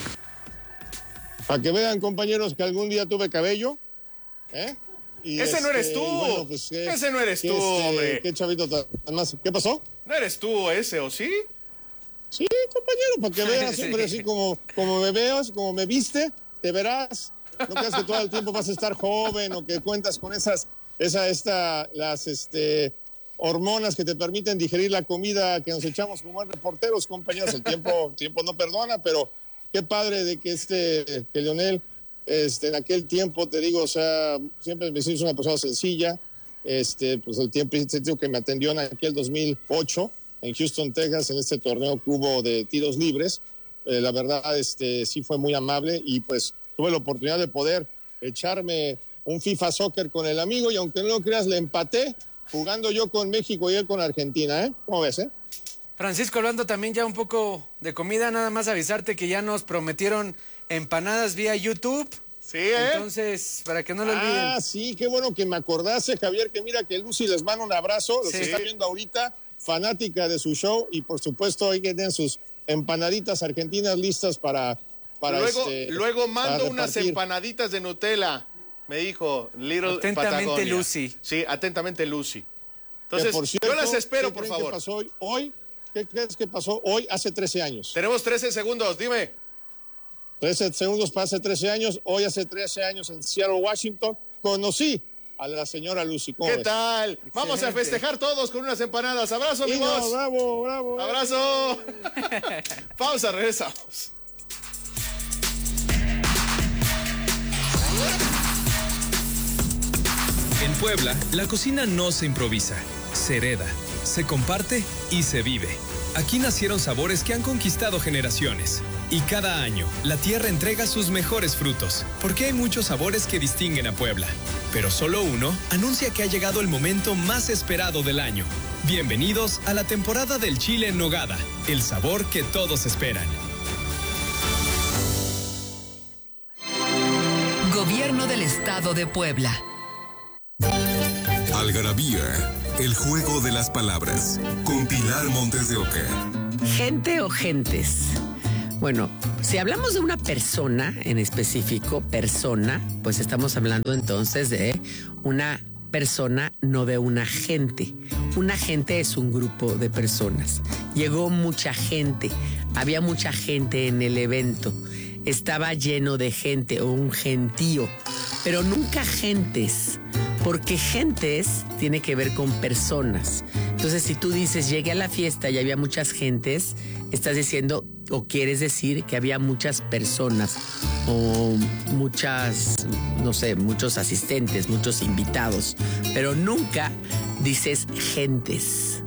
Para que vean, compañeros, que algún día tuve cabello, ¿eh? Y Ese este, no eres tú. Bueno, pues, ¿qué, ese no eres tú, este, hombre. Qué chavito tan más. ¿Qué pasó? No eres tú ese, ¿o sí? Sí, compañero, para que veas, siempre así como, como me veas, como me viste, te verás. No creas que todo el tiempo vas a estar joven o que cuentas con esas, esa, esta, las, este, hormonas que te permiten digerir la comida que nos echamos como reporteros, compañeros. El tiempo, el tiempo no perdona, pero qué padre de que este, que Lionel, este, en aquel tiempo, te digo, o sea, siempre me hizo una persona sencilla. Este, pues el tiempo que me atendió en aquel dos mil ocho en Houston, Texas, en este torneo que hubo de tiros libres. Eh, la verdad, este, sí fue muy amable y pues tuve la oportunidad de poder echarme un FIFA Soccer con el amigo y aunque no lo creas, le empaté jugando yo con México y él con Argentina, ¿eh? ¿Cómo ves, eh? Francisco, hablando también ya un poco de comida, nada más avisarte que ya nos prometieron empanadas vía YouTube. Sí, ¿eh? Entonces, para que no lo olviden. Ah, sí, qué bueno que me acordase, Javier, que mira que Lucy les manda un abrazo, los Sí. está viendo ahorita, fanática de su show, y por supuesto hay que tener sus empanaditas argentinas listas para... para luego, este, luego mando para unas repartir. empanaditas de Nutella, me dijo Little Atentamente, Patagonia. Lucy. Sí, atentamente Lucy. Que, Entonces, por cierto, yo las espero, ¿qué por creen favor. que pasó hoy? Hoy, ¿qué crees que pasó hoy hace trece años? Tenemos trece segundos, dime. trece segundos para hace trece años, hoy hace trece años en Seattle, Washington, conocí a la señora Lucy. ¿Cómo ¿Qué ves? tal? Excelente. Vamos a festejar todos con unas empanadas. Abrazo, Sí, amigos. no, bravo, bravo. Abrazo. Pausa, regresamos. En Puebla, la cocina no se improvisa, se hereda, se comparte y se vive. Aquí nacieron sabores que han conquistado generaciones. Y cada año, la tierra entrega sus mejores frutos, porque hay muchos sabores que distinguen a Puebla. Pero solo uno anuncia que ha llegado el momento más esperado del año. Bienvenidos a la temporada del chile en nogada, el sabor que todos esperan. Gobierno del Estado de Puebla. Algarabía, el juego de las palabras, con Pilar Montes de Oca. Gente o gentes. Bueno, si hablamos de una persona en específico, persona, pues estamos hablando entonces de una persona, no de una gente. Una gente es un grupo de personas. Llegó mucha gente, había mucha gente en el evento. Estaba lleno de gente o un gentío, pero nunca gentes, porque gentes tiene que ver con personas. Entonces, si tú dices, llegué a la fiesta y había muchas gentes, estás diciendo o quieres decir que había muchas personas o muchas, no sé, muchos asistentes, muchos invitados, pero nunca dices gentes.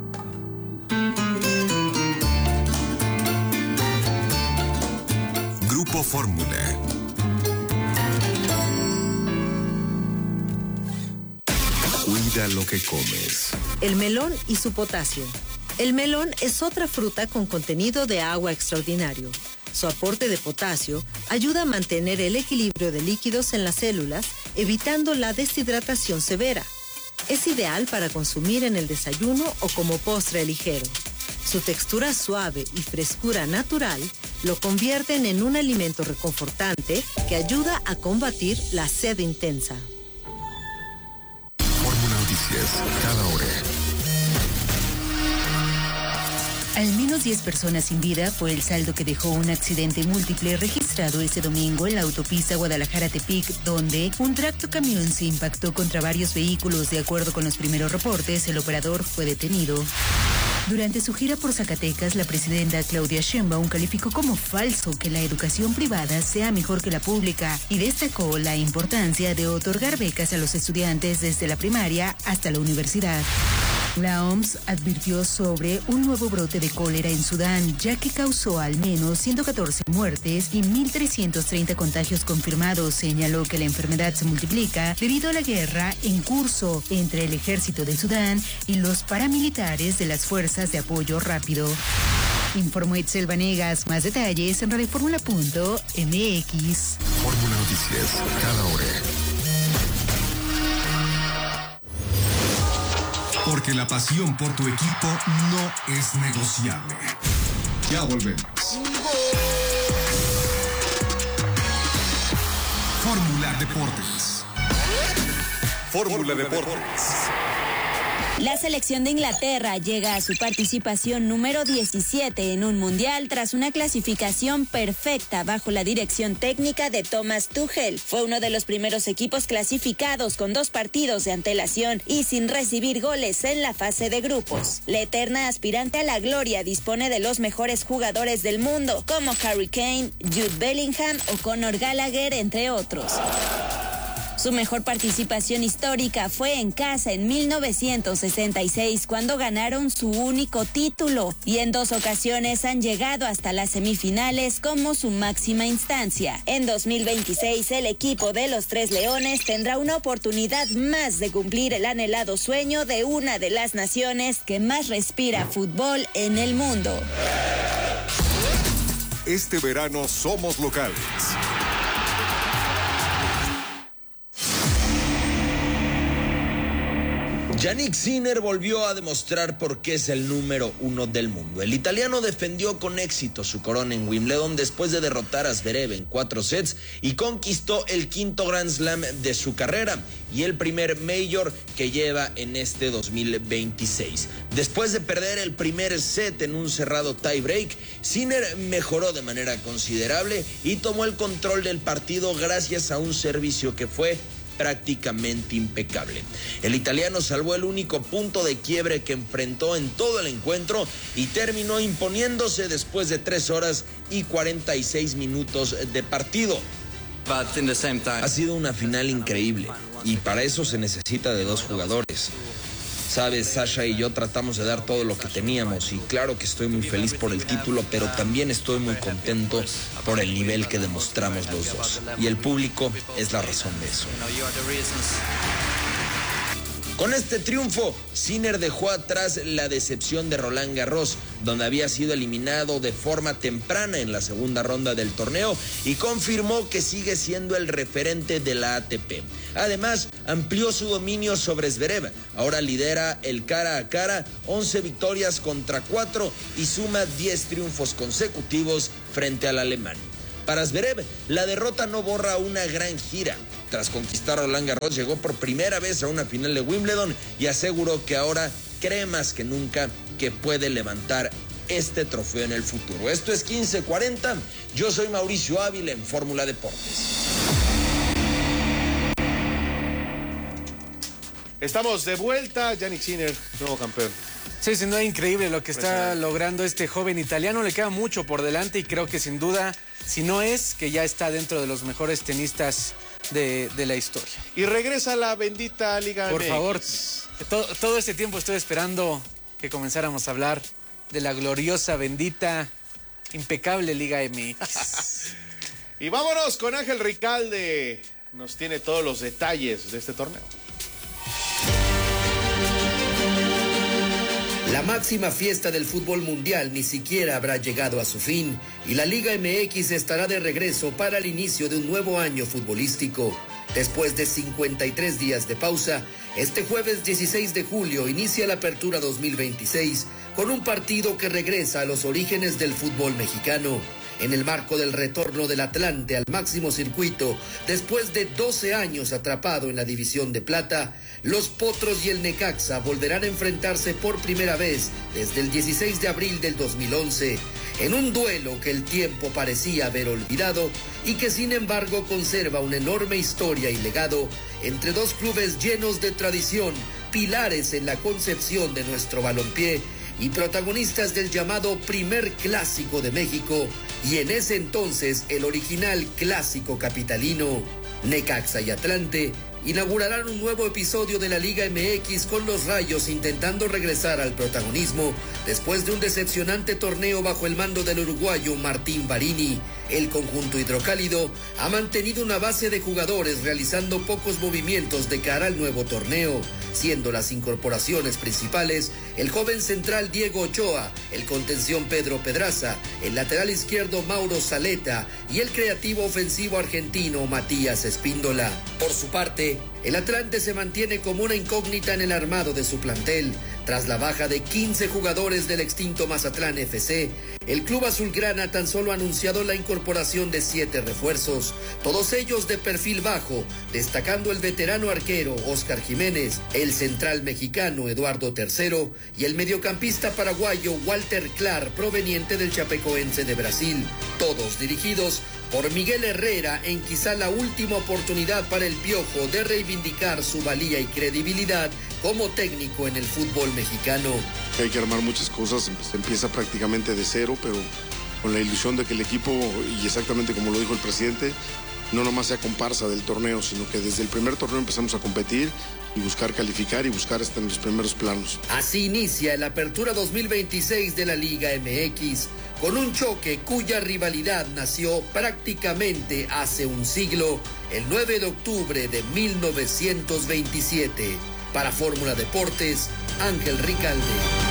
Grupo Fórmula. Cuida lo que comes. El melón y su potasio. El melón es otra fruta con contenido de agua extraordinario. Su aporte de potasio ayuda a mantener el equilibrio de líquidos en las células, evitando la deshidratación severa. Es ideal para consumir en el desayuno o como postre ligero. Su textura suave y frescura natural lo convierten en un alimento reconfortante que ayuda a combatir la sed intensa. Fórmula Noticias, cada hora. Al menos diez personas sin vida fue el saldo que dejó un accidente múltiple registrado este domingo en la autopista Guadalajara-Tepic, donde un tracto camión se impactó contra varios vehículos. De acuerdo con los primeros reportes, el operador fue detenido. Durante su gira por Zacatecas, la presidenta Claudia Sheinbaum calificó como falso que la educación privada sea mejor que la pública y destacó la importancia de otorgar becas a los estudiantes desde la primaria hasta la universidad. La O M S advirtió sobre un nuevo brote de cólera en Sudán, ya que causó al menos ciento catorce muertes y mil trescientos treinta contagios confirmados. Señaló que la enfermedad se multiplica debido a la guerra en curso entre el ejército de Sudán y los paramilitares de las fuerzas de apoyo rápido. Informó Itzel Vanegas. Más detalles en radioformula punto m x. Fórmula Noticias, cada hora. Porque la pasión por tu equipo no es negociable. Ya volvemos. Fórmula Deportes. Fórmula Deportes. La selección de Inglaterra llega a su participación número diecisiete en un mundial tras una clasificación perfecta bajo la dirección técnica de Thomas Tuchel. Fue uno de los primeros equipos clasificados con dos partidos de antelación y sin recibir goles en la fase de grupos. La eterna aspirante a la gloria dispone de los mejores jugadores del mundo, como Harry Kane, Jude Bellingham o Conor Gallagher, entre otros. Su mejor participación histórica fue en casa en mil novecientos sesenta y seis, cuando ganaron su único título, y en dos ocasiones han llegado hasta las semifinales como su máxima instancia. En dos mil veintiséis, el equipo de los Tres Leones tendrá una oportunidad más de cumplir el anhelado sueño de una de las naciones que más respira fútbol en el mundo. Este verano somos locales. Yannick Sinner volvió a demostrar por qué es el número uno del mundo. El italiano defendió con éxito su corona en Wimbledon después de derrotar a Zverev en cuatro sets y conquistó el quinto Grand Slam de su carrera y el primer Major que lleva en este dos mil veintiséis. Después de perder el primer set en un cerrado tie-break, Sinner mejoró de manera considerable y tomó el control del partido gracias a un servicio que fue prácticamente impecable. El italiano salvó el único punto de quiebre que enfrentó en todo el encuentro y terminó imponiéndose después de tres horas y cuarenta y seis minutos de partido. Ha sido una final increíble y para eso se necesita de dos jugadores. Sabes, Sasha y yo tratamos de dar todo lo que teníamos y claro que estoy muy feliz por el título, pero también estoy muy contento por el nivel que demostramos los dos. Y el público es la razón de eso. Con este triunfo, Sinner dejó atrás la decepción de Roland Garros, donde había sido eliminado de forma temprana en la segunda ronda del torneo y confirmó que sigue siendo el referente de la A T P. Además, amplió su dominio sobre Zverev. Ahora lidera el cara a cara, once victorias contra cuatro y suma diez triunfos consecutivos frente al alemán. Para Zverev, la derrota no borra una gran gira. Tras conquistar Roland Garros, llegó por primera vez a una final de Wimbledon y aseguró que ahora cree más que nunca que puede levantar este trofeo en el futuro. Esto es quince cuarenta. Yo soy Mauricio Ávila en Fórmula Deportes. Estamos de vuelta. Jannik Sinner, nuevo campeón. Sí, sin duda increíble lo que está logrando este joven italiano. Le queda mucho por delante y creo que sin duda, si no es, que ya está dentro de los mejores tenistas de, de la historia. Y regresa a la bendita Liga Por M X. favor, todo, todo este tiempo estoy esperando que comenzáramos a hablar de la gloriosa, bendita, impecable Liga M X. Y vámonos con Ángel Ricalde. Nos tiene todos los detalles de este torneo. La máxima fiesta del fútbol mundial ni siquiera habrá llegado a su fin y la Liga M X estará de regreso para el inicio de un nuevo año futbolístico. Después de cincuenta y tres días de pausa, este jueves dieciséis de julio inicia la apertura dos mil veintiséis con un partido que regresa a los orígenes del fútbol mexicano. En el marco del retorno del Atlante al máximo circuito, después de doce años atrapado en la división de plata, los Potros y el Necaxa volverán a enfrentarse por primera vez desde el dieciséis de abril del dos mil once, en un duelo que el tiempo parecía haber olvidado y que sin embargo conserva una enorme historia y legado entre dos clubes llenos de tradición, pilares en la concepción de nuestro balompié y protagonistas del llamado primer clásico de México y en ese entonces el original clásico capitalino. Necaxa y Atlante inaugurarán un nuevo episodio de la Liga M X con los Rayos intentando regresar al protagonismo después de un decepcionante torneo bajo el mando del uruguayo Martín Barini. El conjunto hidrocálido ha mantenido una base de jugadores realizando pocos movimientos de cara al nuevo torneo, siendo las incorporaciones principales el joven central Diego Ochoa, el contención Pedro Pedraza, el lateral izquierdo Mauro Zaleta y el creativo ofensivo argentino Matías Espíndola. Por su parte, el Atlante se mantiene como una incógnita en el armado de su plantel. Tras la baja de quince jugadores del extinto Mazatlán F C, el club azulgrana tan solo ha anunciado la incorporación de siete refuerzos, todos ellos de perfil bajo, destacando el veterano arquero Óscar Jiménez, el central mexicano Eduardo Tercero y el mediocampista paraguayo Walter Clark, proveniente del Chapecoense de Brasil, todos dirigidos por Miguel Herrera en quizá la última oportunidad para el Piojo de reivindicar su valía y credibilidad como técnico en el fútbol mexicano. Hay que armar muchas cosas, se empieza prácticamente de cero, pero con la ilusión de que el equipo, y exactamente como lo dijo el presidente, no nomás sea comparsa del torneo, sino que desde el primer torneo empezamos a competir y buscar calificar y buscar estar en los primeros planos. Así inicia la apertura dos mil veintiséis de la Liga M X, con un choque cuya rivalidad nació prácticamente hace un siglo, el nueve de octubre de mil novecientos veintisiete. Para Fórmula Deportes, Ángel Ricalde.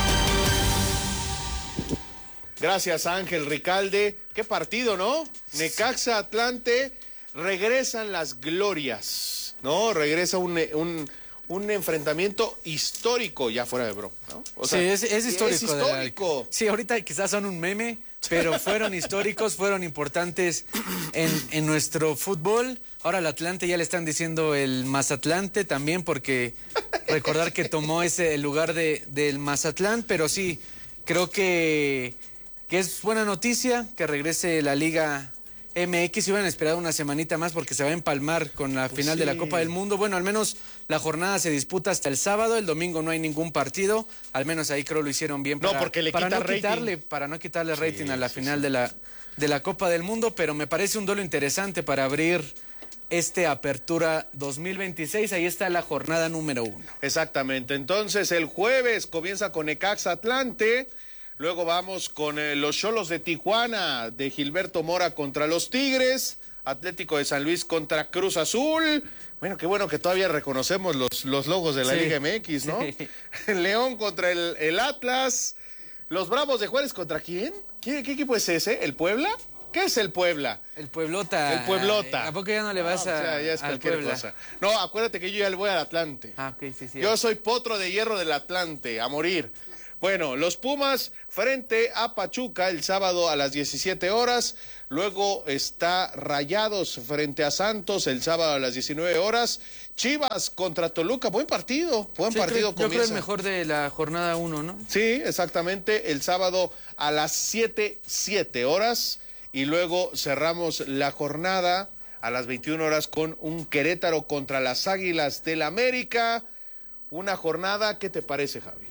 Gracias, Ángel Ricalde. Qué partido, ¿no? Necaxa, Atlante, regresan las glorias, ¿no? Regresa un, un, un enfrentamiento histórico, ya fuera de broma, ¿no? O sea, sí, es, es histórico. Es histórico. La, sí, ahorita quizás son un meme, pero fueron históricos, fueron importantes en, en nuestro fútbol. Ahora al Atlante ya le están diciendo el Mazatlante también, porque recordar que tomó ese lugar de, del Mazatlán, pero sí, creo que, que es buena noticia que regrese la Liga M X. Y van a esperar una semanita más porque se va a empalmar con la pues final sí. de la Copa del Mundo. Bueno, al menos la jornada se disputa hasta el sábado, el domingo no hay ningún partido, al menos ahí creo lo hicieron bien para no, porque le para quita no rating. quitarle para no quitarle rating sí, a la sí, final sí. de la de la Copa del Mundo, pero me parece un duelo interesante para abrir este Apertura dos mil veintiséis. Ahí está la jornada número uno. Exactamente. Entonces el jueves comienza con Necaxa Atlante. Luego vamos con eh, los Xolos de Tijuana, de Gilberto Mora contra los Tigres. Atlético de San Luis contra Cruz Azul. Bueno, qué bueno que todavía reconocemos los, los logos de la sí. Liga M X, ¿no? Sí. León contra el, el Atlas. Los Bravos de Juárez contra ¿quién? ¿Qué, qué equipo es ese? ¿El Puebla? ¿Qué es el Puebla? El Pueblota. El Pueblota. ¿A poco ya no le vas no, a, o sea, ya es al cualquier Puebla? Cosa. No, acuérdate que yo ya le voy al Atlante. Ah, ok, sí, sí. Yo soy potro de hierro del Atlante, a morir. Bueno, los Pumas frente a Pachuca el sábado a las diecisiete horas. Luego está Rayados frente a Santos el sábado a las diecinueve horas. Chivas contra Toluca, buen partido, buen sí, partido. Creo, yo creo el mejor de la jornada uno, ¿no? Sí, exactamente, el sábado a las siete, siete horas. Y luego cerramos la jornada a las veintiuna horas con un Querétaro contra las Águilas del América. Una jornada, ¿qué te parece, Javi?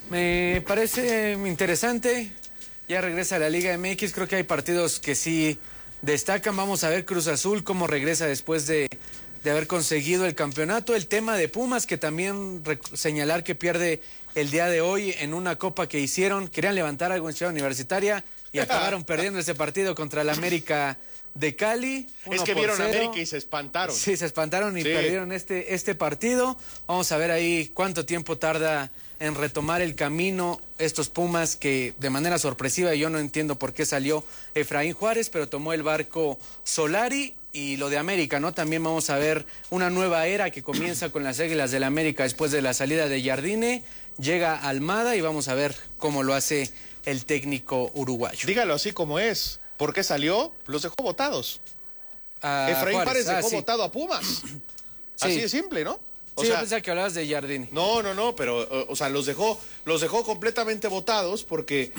Me parece interesante. Ya regresa a la Liga M X. Creo que hay partidos que sí destacan. Vamos a ver Cruz Azul cómo regresa después de, de haber conseguido el campeonato. El tema de Pumas, que también señalar que pierde el día de hoy en una copa que hicieron. Querían levantar algo en Ciudad Universitaria y acabaron perdiendo ese partido contra el América de Cali. Es que vieron a América y se espantaron. Sí, se espantaron y sí. perdieron este, este partido. Vamos a ver ahí cuánto tiempo tarda en retomar el camino estos Pumas, que de manera sorpresiva, yo no entiendo por qué salió Efraín Juárez, pero tomó el barco Solari. Y lo de América, ¿no? También vamos a ver una nueva era que comienza con las Águilas del América después de la salida de Jardine. Llega Almada y vamos a ver cómo lo hace el técnico uruguayo. Dígalo así como es. ¿Por qué salió? Los dejó votados. A Efraín Juárez, Juárez dejó ah, sí. votado a Pumas. Sí. Así de simple, ¿no? O sí, sea, yo pensaba que hablabas de Jardine. No, no, no, pero, o, o sea, los dejó, los dejó completamente votados porque,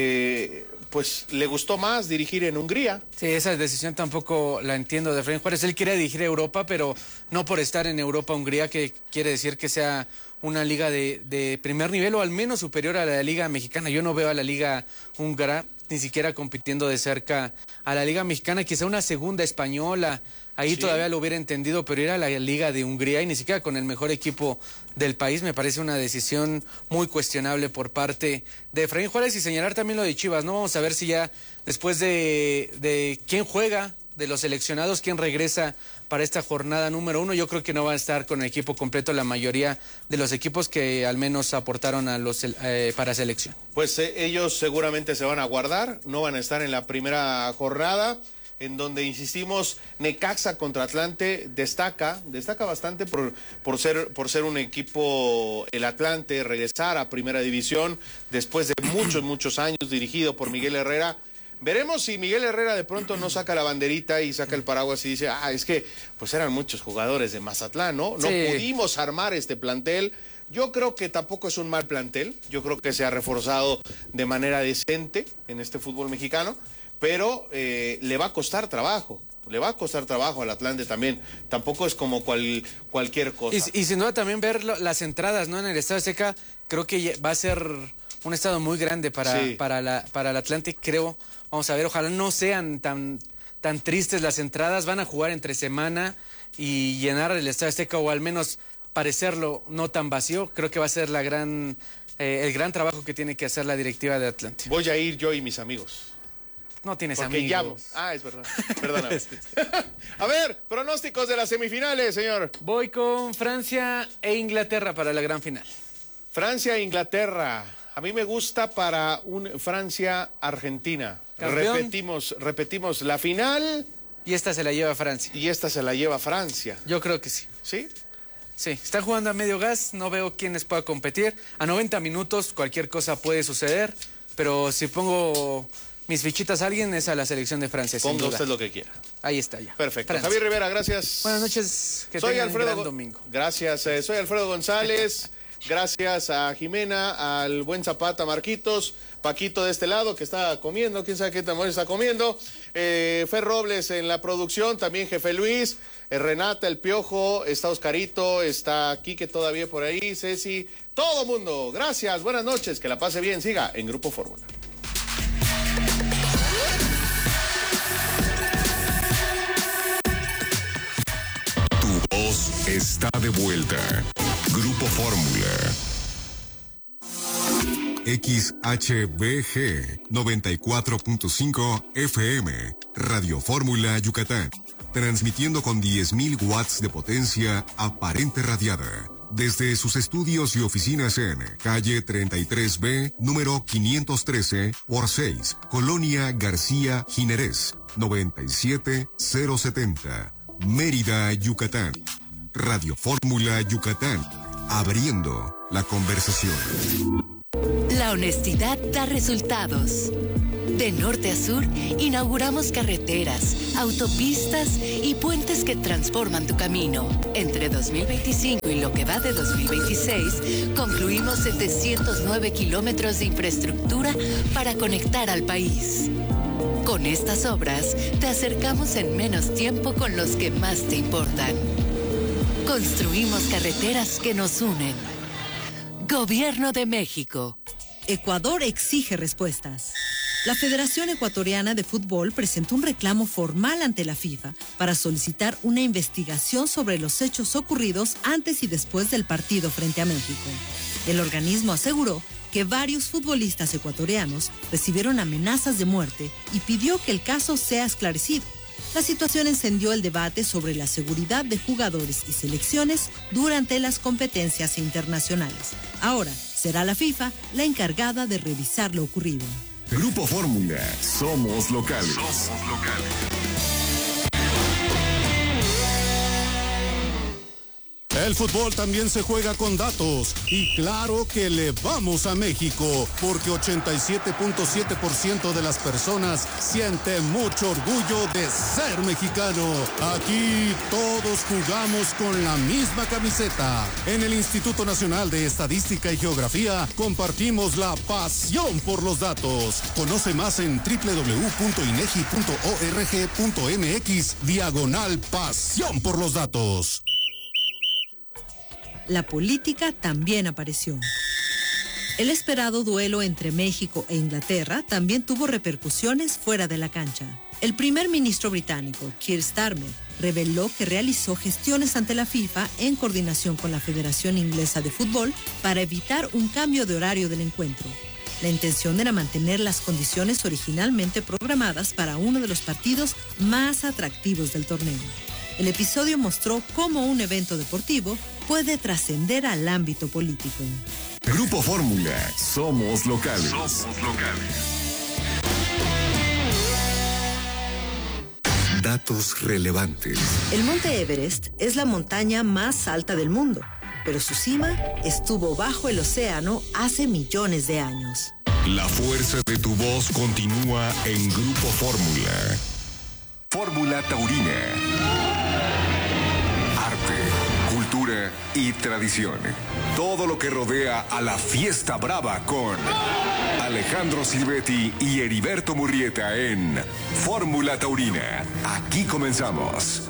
eh, pues, le gustó más dirigir en Hungría. Sí, esa decisión tampoco la entiendo de Efraín Juárez. Él quiere dirigir a Europa, pero no por estar en Europa, Hungría, que quiere decir que sea una liga de, de primer nivel o al menos superior a la liga mexicana. Yo no veo a la liga húngara ni siquiera compitiendo de cerca a la liga mexicana, quizá una segunda española. Ahí sí. Todavía lo hubiera entendido, pero ir a la Liga de Hungría y ni siquiera con el mejor equipo del país me parece una decisión muy cuestionable por parte de Efraín Juárez. Y señalar también lo de Chivas, ¿no? Vamos a ver si ya después de, de quién juega, de los seleccionados, quién regresa para esta jornada número uno. Yo creo que no va a estar con el equipo completo la mayoría de los equipos que al menos aportaron a los eh, para selección. Pues eh, ellos seguramente se van a guardar, no van a estar en la primera jornada, en donde, insistimos, Necaxa contra Atlante destaca, destaca bastante por, por, ser, por ser un equipo, el Atlante, regresar a Primera División después de muchos, muchos años, dirigido por Miguel Herrera. Veremos si Miguel Herrera de pronto no saca la banderita y saca el paraguas y dice, ah, es que pues eran muchos jugadores de Mazatlán, ¿no? No sí. pudimos armar este plantel. Yo creo que tampoco es un mal plantel, yo creo que se ha reforzado de manera decente en este fútbol mexicano, pero eh, le va a costar trabajo, le va a costar trabajo al Atlante también, tampoco es como cual, cualquier cosa. Y, y sin duda también ver lo, las entradas, ¿no? En el Estadio Azteca, creo que va a ser un estado muy grande para, sí. para, la, para el Atlante, creo. Vamos a ver, ojalá no sean tan, tan tristes las entradas, van a jugar entre semana y llenar el Estadio Azteca o al menos parecerlo no tan vacío, creo que va a ser la gran, eh, el gran trabajo que tiene que hacer la directiva de Atlante. Voy a ir yo y mis amigos. No tienes Porque amigos. Llamo. Ah, es verdad. Perdóname. A ver, pronósticos de las semifinales, señor. Voy con Francia e Inglaterra para la gran final. Francia e Inglaterra. A mí me gusta para un Francia-Argentina. Repetimos, repetimos la final. Y esta se la lleva Francia. Y esta se la lleva Francia. Yo creo que sí. ¿Sí? Sí, están jugando a medio gas, no veo quiénes pueda competir. A noventa minutos cualquier cosa puede suceder, pero si pongo mis fichitas a alguien es a la selección de Francia. Ponga usted lo que quiera. Ahí está ya. Perfecto. Francia. Javier Rivera, gracias. Buenas noches. Que soy tengan Alfredo un gran domingo. Gracias. Eh, soy Alfredo González. Gracias a Jimena, al buen Zapata, Marquitos, Paquito de este lado que está comiendo, quién sabe qué también está comiendo, eh, Fer Robles en la producción, también Jefe Luis, eh, Renata, el Piojo, está Oscarito, está Quique todavía por ahí, Ceci, todo mundo, gracias, buenas noches, que la pase bien, siga en Grupo Fórmula. está de vuelta. Grupo Fórmula. X H B G noventa y cuatro punto cinco F M, Radio Fórmula Yucatán, transmitiendo con diez mil watts de potencia aparente radiada, desde sus estudios y oficinas en calle treinta y tres B, número quinientos trece por seis, Colonia García Jiménez, noventa y siete mil setenta, Mérida, Yucatán. Radio Fórmula Yucatán, abriendo la conversación. La honestidad da resultados. De norte a sur, inauguramos carreteras, autopistas y puentes que transforman tu camino. Entre dos mil veinticinco y lo que va de dos mil veintiséis, concluimos setecientos nueve kilómetros de infraestructura para conectar al país. Con estas obras, te acercamos en menos tiempo con los que más te importan. Construimos carreteras que nos unen. Gobierno de México. Ecuador exige respuestas. La Federación Ecuatoriana de Fútbol presentó un reclamo formal ante la FIFA para solicitar una investigación sobre los hechos ocurridos antes y después del partido frente a México. El organismo aseguró que varios futbolistas ecuatorianos recibieron amenazas de muerte y pidió que el caso sea esclarecido. La situación encendió el debate sobre la seguridad de jugadores y selecciones durante las competencias internacionales. Ahora, será la FIFA la encargada de revisar lo ocurrido. Grupo Fórmula, somos locales. Somos locales. El fútbol también se juega con datos y claro que le vamos a México porque ochenta y siete punto siete por ciento de las personas siente mucho orgullo de ser mexicano. Aquí todos jugamos con la misma camiseta. En el Instituto Nacional de Estadística y Geografía compartimos la pasión por los datos. Conoce más en doble u doble u doble u punto inegi punto org punto mx diagonal pasión por los datos. La política también apareció. El esperado duelo entre México e Inglaterra también tuvo repercusiones fuera de la cancha. El primer ministro británico, Keir Starmer, reveló que realizó gestiones ante la FIFA en coordinación con la Federación Inglesa de Fútbol para evitar un cambio de horario del encuentro. La intención era mantener las condiciones originalmente programadas para uno de los partidos más atractivos del torneo. El episodio mostró cómo un evento deportivo puede trascender al ámbito político. Grupo Fórmula, somos locales. Somos locales. Datos relevantes. El Monte Everest es la montaña más alta del mundo, pero su cima estuvo bajo el océano hace millones de años. La fuerza de tu voz continúa en Grupo Fórmula. Fórmula Taurina. Arte, cultura y tradición. Todo lo que rodea a la fiesta brava con Alejandro Silvetti y Heriberto Murrieta en Fórmula Taurina. Aquí comenzamos.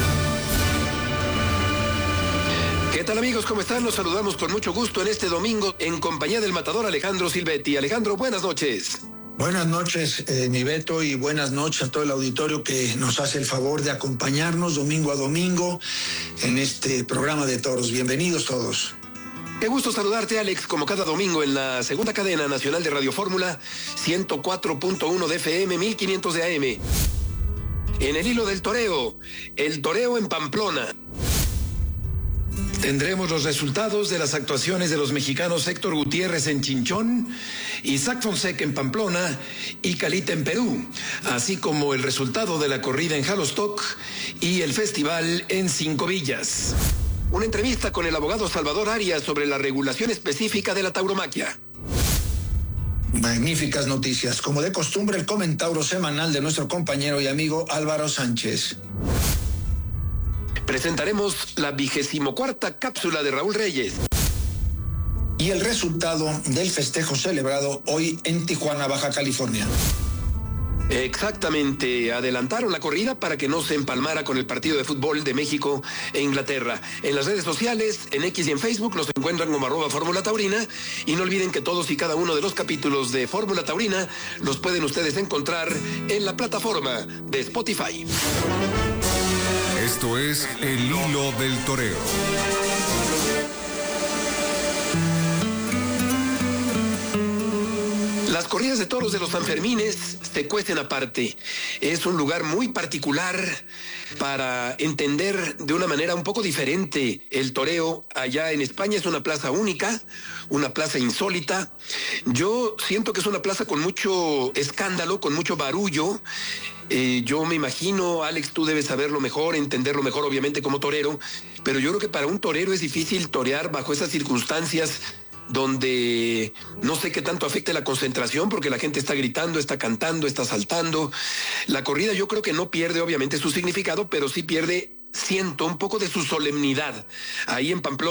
¿Qué tal, amigos? ¿Cómo están? Los saludamos con mucho gusto en este domingo en compañía del matador Alejandro Silvetti. Alejandro, buenas noches. Buenas noches, eh, mi Beto, y buenas noches a todo el auditorio que nos hace el favor de acompañarnos domingo a domingo en este programa de toros. Bienvenidos todos. Qué gusto saludarte, Alex, como cada domingo en la segunda cadena nacional de Radio Fórmula, ciento cuatro punto uno de F M, mil quinientos de A M. En el hilo del toreo, el toreo en Pamplona. Tendremos los resultados de las actuaciones de los mexicanos Héctor Gutiérrez en Chinchón, Isaac Fonseca en Pamplona y Calita en Perú, así como el resultado de la corrida en Jalostoc y el festival en Cinco Villas. Una entrevista con el abogado Salvador Arias sobre la regulación específica de la tauromaquia. Magníficas noticias, como de costumbre el comentario semanal de nuestro compañero y amigo Álvaro Sánchez. Presentaremos la vigésimo cuarta cápsula de Raúl Reyes. Y el resultado del festejo celebrado hoy en Tijuana, Baja California. Exactamente, adelantaron la corrida para que no se empalmara con el partido de fútbol de México e Inglaterra. En las redes sociales, en X y en Facebook nos encuentran como arroba Fórmula Taurina y no olviden que todos y cada uno de los capítulos de Fórmula Taurina los pueden ustedes encontrar en la plataforma de Spotify. Esto es El Hilo del Toreo. Las corridas de toros de los Sanfermines se cuecen aparte. Es un lugar muy particular para entender de una manera un poco diferente el toreo. Allá en España es una plaza única, una plaza insólita. Yo siento que es una plaza con mucho escándalo, con mucho barullo. Eh, yo me imagino, Alex, tú debes saberlo mejor, entenderlo mejor, obviamente, como torero, pero yo creo que para un torero es difícil torear bajo esas circunstancias donde no sé qué tanto afecte la concentración, porque la gente está gritando, está cantando, está saltando. La corrida yo creo que no pierde obviamente su significado, pero sí pierde, siento, un poco de su solemnidad. Ahí en Pamplona